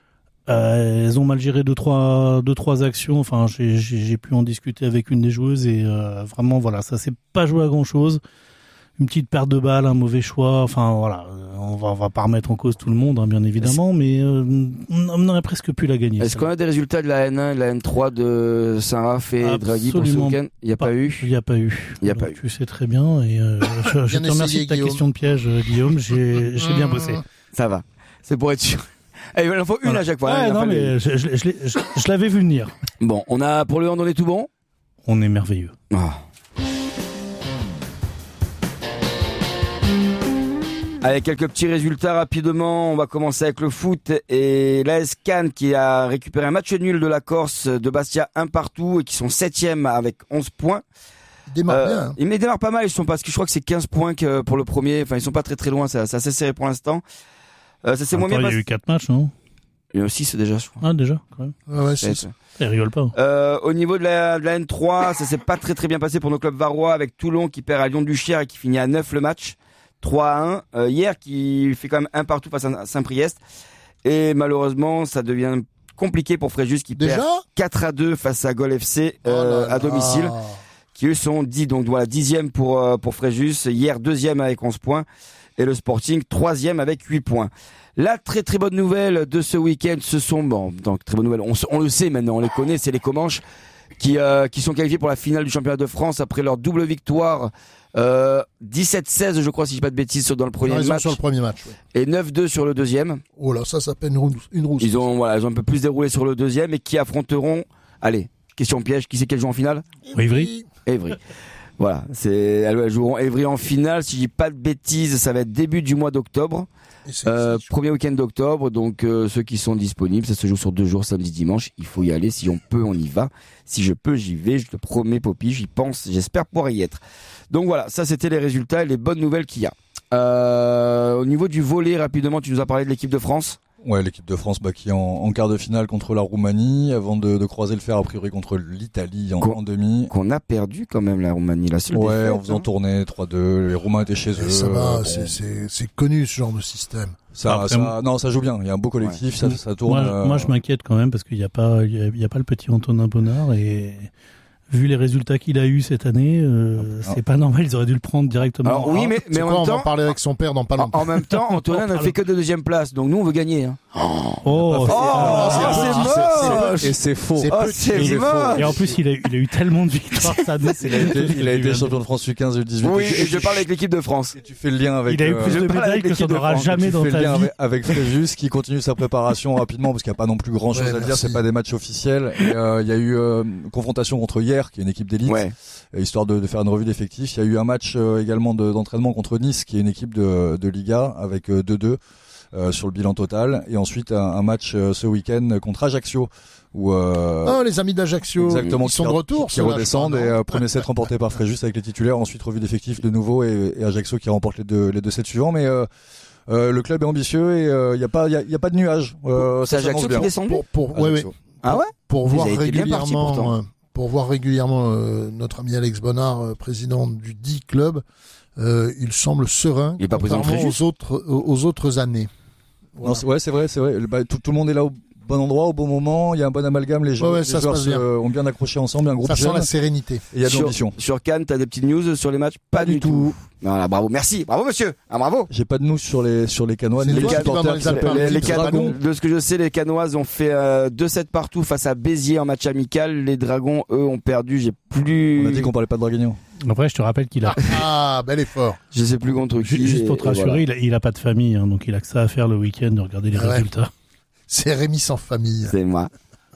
euh, elles ont mal géré deux trois deux trois actions. Enfin, j'ai j'ai, j'ai pu en discuter avec une des joueuses et euh, vraiment voilà, ça s'est pas joué à grand chose. Une petite perte de balle, un mauvais choix. Enfin voilà, on va on va pas remettre en cause tout le monde, hein, bien évidemment, Est-ce... mais euh, on aurait presque pu la gagner. Est-ce qu'on a des résultats de la N un, de la N trois de Saint-Raph et Draghi pour ce week-end ? Il n'y a pas, pas eu. Il n'y a pas eu. Il n'y a pas eu. Tu sais très bien et euh, je, je te remercie de ta Guillaume. question de piège, Guillaume. J'ai j'ai bien bossé. Ça va. C'est pour être sûr. Eh, il en faut une voilà. à chaque fois. Ouais, hein, non, mais je, je, je, je, je l'avais vu venir. Bon, on a pour le hand, on est tout bon ? On est merveilleux. Ah. Allez, quelques petits résultats rapidement. On va commencer avec le foot et l'A S Cannes qui a récupéré un match nul de la Corse de Bastia un partout et qui sont septième avec onze points. Ils démarrent euh, bien. Hein. Ils démarrent pas mal. Ils sont parce que je crois que c'est quinze points que pour le premier. Enfin, ils sont pas très très loin. C'est, c'est assez serré pour l'instant. Euh, ça s'est moins bien passé. Il y a eu quatre matchs, non? Il y a eu six déjà, je crois. Ah, déjà, quand même. Ah ouais, six. Ils rigolent pas. Euh, au niveau de la, de la N trois, ça s'est pas très très bien passé pour nos clubs varois avec Toulon qui perd à Lyon-du-Cher et qui finit à neuf le match. trois à un. Euh, hier, qui fait quand même un partout face à Saint-Priest. Et malheureusement, ça devient compliqué pour Fréjus qui déjà perd quatre à deux face à Gol F C euh, oh à domicile. Qui eux sont dix. Donc voilà, dixième pour, euh, pour Fréjus. Hier, deuxième avec onze points. Et le Sporting, troisième avec huit points. La très très bonne nouvelle de ce week-end, ce sont, bon, donc très bonne nouvelle, on, on le sait maintenant, on les connaît, c'est les Comanches qui, euh, qui sont qualifiés pour la finale du championnat de France après leur double victoire, euh, dix-sept seize, je crois, si je dis pas de bêtises, dans le premier match. sur le premier match, oui. Et neuf deux sur le deuxième. Oh là, ça s'appelle une rousse. Une rousse. Ils ont, voilà, ils ont un peu plus déroulé sur le deuxième et qui affronteront, allez, question piège, qui c'est qu'elles jouent en finale? Évry. Évry. Voilà, c'est, elles joueront Évry en finale. Si je dis pas de bêtises, ça va être début du mois d'octobre, euh, premier week-end d'octobre. Donc euh, ceux qui sont disponibles, ça se joue sur deux jours, samedi, dimanche. Il faut y aller. Si on peut, on y va. Si je peux, j'y vais. Je te promets, Poppy, j'y pense. J'espère pouvoir y être. Donc voilà, ça c'était les résultats et les bonnes nouvelles qu'il y a. Euh, au niveau du volley, rapidement, tu nous as parlé de l'équipe de France. Ouais, l'équipe de France bah, qui est en, en quart de finale contre la Roumanie avant de, de croiser le fer a priori contre l'Italie en, en demi. Qu'on a perdu quand même la Roumanie, la seule ouais, défaite, en faisant hein. tourner trois deux, les Roumains étaient chez Et eux. Ça va, bon. c'est, c'est, c'est connu ce genre de système. Ça, Après, ça, moi... non, ça joue bien. Il y a un beau collectif, ouais. ça, ça tourne. Moi, euh... moi, je m'inquiète quand même parce qu'il n'y a pas, il y a, il y a pas le petit Antonin Bonnard et vu les résultats qu'il a eu cette année, euh, c'est pas normal. Ils auraient dû le prendre directement. Alors oui, mais, mais en quoi, même temps, on va parler avec son père dans pas longtemps. En même temps, Antonin n'a fait que de deuxième place, donc nous on veut gagner. Hein. Oh, oh, c'est, oh, c'est, c'est moche. Et c'est faux. C'est, oh, c'est et, moche. Et en plus, il a, il a eu tellement de victoires cette année. Il a été, il a été champion de France U quinze, U dix-huit. Oui, et je parle avec l'équipe de France. Et tu fais le lien avec. Il a eu plus de médailles que ça n'aura jamais dans ta vie. Avec, avec Fréjus qui continue sa préparation rapidement parce qu'il n'y a pas non plus grand chose ouais, à dire. C'est pas des matchs officiels. Et euh, il y a eu euh, confrontation contre hier, qui est une équipe d'élite. Ouais. Histoire de, de faire une revue d'effectifs. Il y a eu un match euh, également de, d'entraînement contre Nice, qui est une équipe de, de Liga avec euh, deux deux. euh, sur le bilan total. Et ensuite un, un match euh, ce week-end contre Ajaccio. Où, euh, oh, les amis d'Ajaccio, exactement, ils sont de retour, qui, qui redescendent et euh, premier set remporté par Fréjus avec les titulaires, ensuite revue d'effectifs de nouveau et, et Ajaccio qui remporte les deux les deux sets suivants. Mais euh, euh, le club est ambitieux et il euh, y a pas il y a, y a pas de nuages. Euh, c'est Ajaccio qui descend pour pour ouais, ouais. Ah ouais. Pour voir régulièrement partis, euh, pour voir régulièrement euh, notre ami Alex Bonnard, euh, président du dit club, euh, il semble serein il est pas contrairement aux autres aux, aux autres années. Voilà. Non, c'est, ouais, c'est vrai, c'est vrai. Bah, tout, tout le monde est là au bon endroit, au bon moment. Il y a un bon amalgame. Les, ouais, ouais, les ça joueurs se passe euh, ont bien accroché ensemble. Un groupe ça jeune. sent la sérénité. Et il y a de l'ambition. Sur Cannes, t'as des petites news sur les matchs? Pas, pas du tout. tout. Voilà, bravo, merci, bravo monsieur, ah, bravo. J'ai pas de news sur les sur les Canoises. Les, les, can... les, les, les Dragons. De ce que je sais, les Canoises ont fait euh, deux sets partout face à Béziers en match amical. Les Dragons, eux, ont perdu. J'ai plus. On a dit qu'on parlait pas de Draguignan. Après, je te rappelle qu'il a. Ah, bel effort. Je sais plus contre qui. Juste pour te rassurer, voilà. il, a, il a pas de famille, hein, donc il a que ça à faire le week-end de regarder les ah ouais. résultats. C'est Rémi sans famille. C'est moi.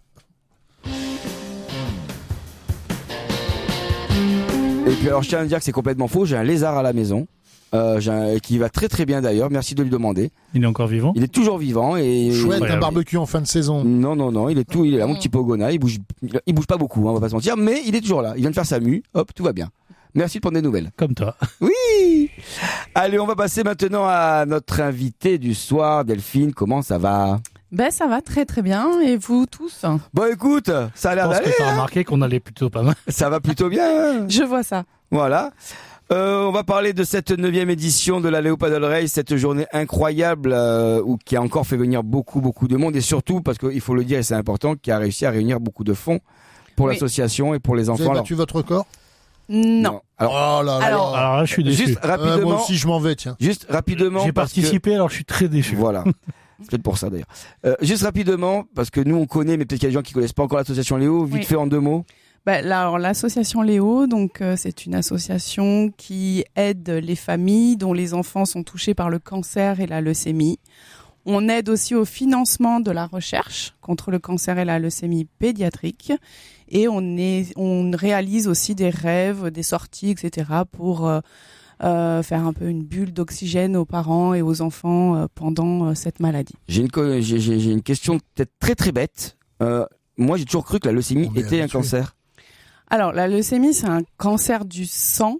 Et puis alors je tiens à dire que c'est complètement faux, j'ai un lézard à la maison, euh, j'ai un, qui va très très bien d'ailleurs, merci de lui demander. Il est encore vivant? Il est toujours vivant et... Chouette, ouais, un barbecue en fin de saison. Non, non, non, il est tout, il est là, mon petit pogona, il bouge, il, il bouge pas beaucoup, hein, on va pas se mentir, mais il est toujours là, il vient de faire sa mue, hop, tout va bien. Merci de prendre des nouvelles. Comme toi. Oui. Allez, on va passer maintenant à notre invité du soir, Delphine, comment ça va? Ben ça va très très bien, et vous tous? Bon écoute, ça a l'air d'aller. Je pense que t'as hein remarqué qu'on allait plutôt pas mal. Ça va plutôt bien. Je vois ça. Voilà. Euh, on va parler de cette neuvième édition de la Léo Paddle Race, cette journée incroyable euh, où, qui a encore fait venir beaucoup beaucoup de monde et surtout parce qu'il faut le dire et c'est important, qui a réussi à réunir beaucoup de fonds pour oui. l'association et pour les enfants. Vous avez battu alors... votre record? Non. non. Alors, oh là là. Alors, alors là, je suis déçu. Juste rapidement. Euh, moi aussi, je m'en vais, tiens. Juste rapidement. J'ai participé, que... alors je suis très déçu. Voilà. C'est peut-être pour ça d'ailleurs. Euh, juste rapidement, parce que nous on connaît, mais peut-être qu'il y a des gens qui connaissent pas encore l'association Léo. Vite oui. fait en deux mots. Bah, là, alors l'association Léo, donc euh, c'est une association qui aide les familles dont les enfants sont touchés par le cancer et la leucémie. On aide aussi au financement de la recherche contre le cancer et la leucémie pédiatrique. Et on est, on réalise aussi des rêves, des sorties, et cetera pour euh, euh, faire un peu une bulle d'oxygène aux parents et aux enfants euh, pendant euh, cette maladie. J'ai une, j'ai, j'ai une question peut-être très très bête. Euh, moi, j'ai toujours cru que la leucémie oh, était un cancer. Alors, la leucémie, c'est un cancer du sang.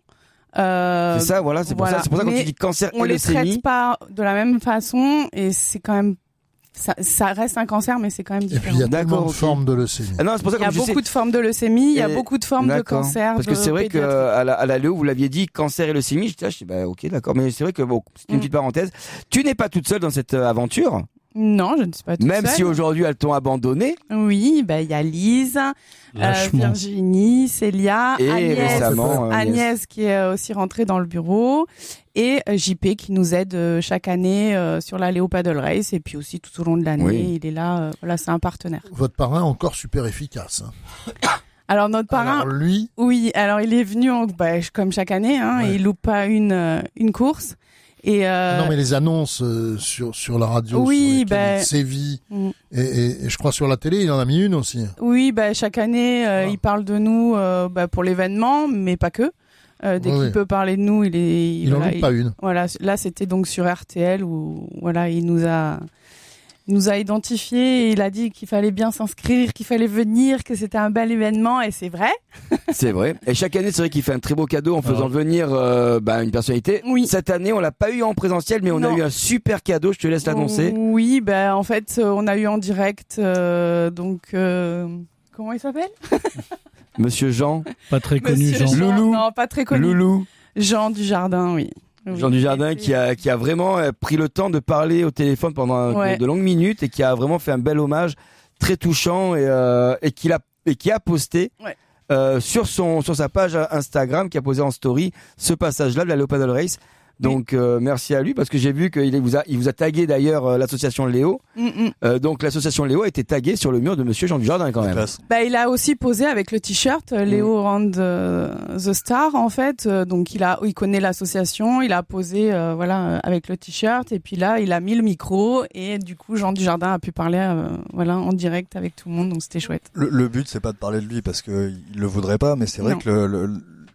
Euh, c'est ça, voilà. C'est pour voilà. ça. C'est pour ça que quand tu dis cancer on et leucémie, on les traite pas de la même façon et c'est quand même. Ça, ça reste un cancer, mais c'est quand même différent. Et puis il y a tellement de formes de leucémie. Ah non, c'est pour ça il y a beaucoup sais... de formes de leucémie, il y a beaucoup de formes de cancer. Parce que c'est vrai que à la, à la Léo, vous l'aviez dit, cancer et leucémie. Je dis, ah, je dis bah ok, d'accord. Mais c'est vrai que bon, c'est une mm. petite parenthèse. Tu n'es pas toute seule dans cette aventure. Non, je ne suis pas toute Même seule. si aujourd'hui elles t'ont abandonnée. Oui, bah il y a Lise, euh, Virginie, Célia, et Agnès, récemment, euh, Agnès qui est aussi rentrée dans le bureau et J P qui nous aide chaque année euh, sur la Léo Paddle Race et puis aussi tout au long de l'année, oui. il est là. Euh, voilà, c'est un partenaire. Votre parrain est encore super efficace. Hein. Alors notre parrain, alors lui, oui, alors il est venu en, bah, comme chaque année, hein, ouais. et il loupe pas une euh, une course. Et euh... Non mais les annonces euh, sur sur la radio, oui, sur ben... il sévit mm. et, et, et je crois sur la télé il en a mis une aussi. Oui, bah, chaque année euh, voilà. il parle de nous euh, bah, pour l'événement, mais pas que. Euh, dès oui, qu'il oui. peut parler de nous, il est. Il, il voilà, en loupe pas une. Voilà, là c'était donc sur R T L où voilà il nous a. Il nous a identifié et il a dit qu'il fallait bien s'inscrire, qu'il fallait venir, que c'était un bel événement et c'est vrai. C'est vrai. Et chaque année, c'est vrai qu'il fait un très beau cadeau en faisant ah. venir euh, bah, une personnalité. Oui. Cette année, on l'a pas eu en présentiel, mais on non. a eu un super cadeau. Je te laisse l'annoncer. Oui, ben bah, en fait, on a eu en direct. Euh, donc, euh, comment il s'appelle? Monsieur Jean. Pas très connu, Monsieur Jean. Jean. Loulou. Non, pas très connu. Loulou. Jean Dujardin, oui. Jean Dujardin qui a qui a vraiment pris le temps de parler au téléphone pendant ouais. de, de longues minutes et qui a vraiment fait un bel hommage très touchant et euh, et qui a et qui a posté ouais. euh, sur son sur sa page Instagram, qui a posé en story ce passage-là de la Léo Paddle Race. Donc oui. euh, merci à lui parce que j'ai vu qu'il vous a il vous a tagué d'ailleurs euh, l'association Léo. Mm-hmm. Euh, donc l'association Léo a été taguée sur le mur de Monsieur Jean Dujardin quand même. Bah il a aussi posé avec le t-shirt euh, Léo mm. Round euh, the Star en fait. Euh, donc il a il connaît l'association, il a posé euh, voilà avec le t-shirt et puis là il a mis le micro et du coup Jean Dujardin a pu parler euh, voilà en direct avec tout le monde donc c'était chouette. Le, le but c'est pas de parler de lui parce que il le voudrait pas mais c'est vrai non. que le, le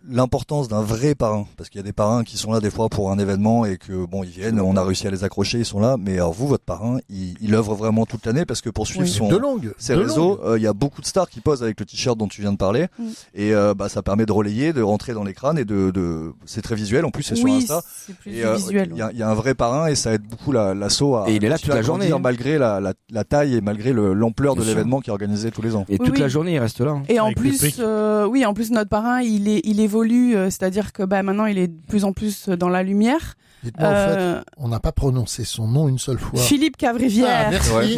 l'importance d'un vrai parrain, parce qu'il y a des parrains qui sont là des fois pour un événement et que bon ils viennent, on a réussi à les accrocher, ils sont là, mais alors vous votre parrain il, il œuvre vraiment toute l'année parce que pour suivre oui. son de longue, ses de réseaux, il euh, y a beaucoup de stars qui posent avec le t-shirt dont tu viens de parler mm. et euh, bah ça permet de relayer, de rentrer dans les crânes et de, de c'est très visuel en plus c'est oui, sur Insta. C'est plus et euh, visuel. Il y, a, y a un vrai parrain et ça aide beaucoup la, l'assaut à et il est là toute la journée hein. malgré la, la, la taille et malgré le, l'ampleur Bien de sûr. l'événement qui est organisé tous les ans. Et oui, toute oui. la journée il reste là. Hein. Et en plus, euh, oui, en plus notre parrain, il est, il évolue, euh, c'est-à-dire que bah maintenant il est de plus en plus dans la lumière. Dites-moi, euh, en fait, on n'a pas prononcé son nom une seule fois. Philippe Cavrivière. Ah, merci.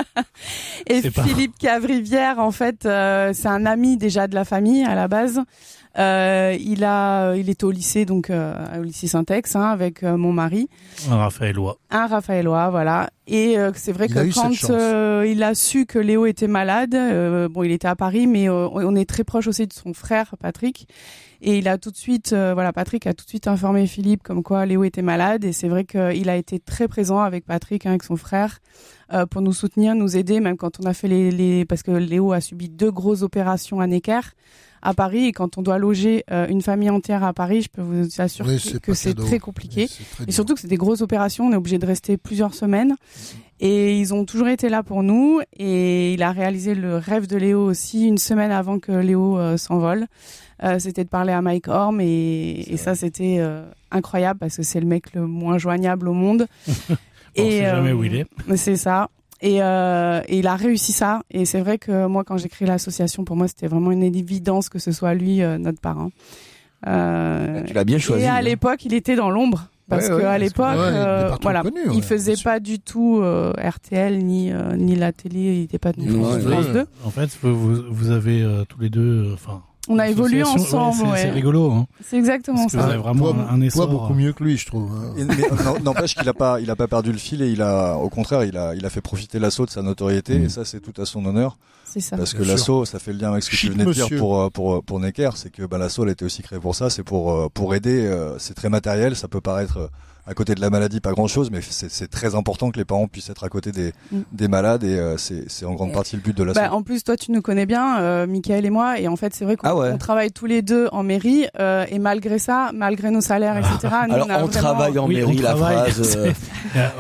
Et c'est Philippe Cavrivière, en fait, euh, c'est un ami déjà de la famille à la base. Euh, il a, il était au lycée, donc euh, au lycée Saint-Ex, hein, avec euh, mon mari. Un Raphaëlois. Un Raphaëlois, voilà. Et euh, c'est vrai il que quand euh, il a su que Léo était malade, euh, bon, il était à Paris, mais euh, on est très proche aussi de son frère Patrick. Et il a tout de suite, euh, voilà, Patrick a tout de suite informé Philippe comme quoi Léo était malade. Et c'est vrai qu'il a été très présent avec Patrick, hein, avec son frère, euh, pour nous soutenir, nous aider, même quand on a fait les, les, parce que Léo a subi deux grosses opérations à Necker à Paris, et quand on doit loger euh, une famille entière à Paris, je peux vous assurer oui, que c'est, que c'est très compliqué. Oui, c'est très et surtout que c'est des grosses opérations, on est obligé de rester plusieurs semaines. Et ils ont toujours été là pour nous. Et il a réalisé le rêve de Léo aussi une semaine avant que Léo euh, s'envole. Euh, c'était de parler à Mike Horn et, et ça c'était euh, incroyable parce que c'est le mec le moins joignable au monde. On et sait euh, jamais où il est. C'est ça. Et, euh, et il a réussi ça. Et c'est vrai que moi, quand j'ai créé l'association, pour moi, c'était vraiment une évidence que ce soit lui, euh, notre parrain. Euh, tu l'as bien choisi. Et à hein. l'époque, il était dans l'ombre. Parce ouais, qu'à ouais, l'époque, que, ouais, euh, il voilà, connu, il ouais, faisait pas du tout euh, R T L ni euh, ni la télé. Il était pas de France, ouais, France ouais. deux. En fait, vous, vous avez euh, tous les deux, enfin. On a évolué ensemble. Ouais, c'est, ouais. c'est rigolo. Hein. C'est exactement Parce que ça. vous avez vraiment toi, un essor. toi beaucoup mieux que lui, je trouve. Hein. Et, mais, non, n'empêche qu'il a pas, il a pas perdu le fil et il a, au contraire, il a, il a fait profiter l'assaut de sa notoriété mmh. et ça, c'est tout à son honneur. C'est ça. Parce que Bien l'assaut, ça fait le lien avec ce que Chic tu venais de monsieur. dire pour, pour, pour Necker, c'est que, bah, l'assaut, elle a été aussi créée pour ça, c'est pour, pour aider, c'est très matériel, ça peut paraître, à côté de la maladie, pas grand chose, mais c'est, c'est très important que les parents puissent être à côté des, mm. des malades et euh, c'est, c'est en grande partie le but de l'asso. Bah, en plus, toi, tu nous connais bien, euh, Mickaël et moi, et en fait, c'est vrai qu'on ah ouais. on travaille tous les deux en mairie, euh, et malgré ça, malgré nos salaires, et cetera. Nous, Alors, on, a on vraiment... travaille en oui, mairie, la travaille. phrase. Euh...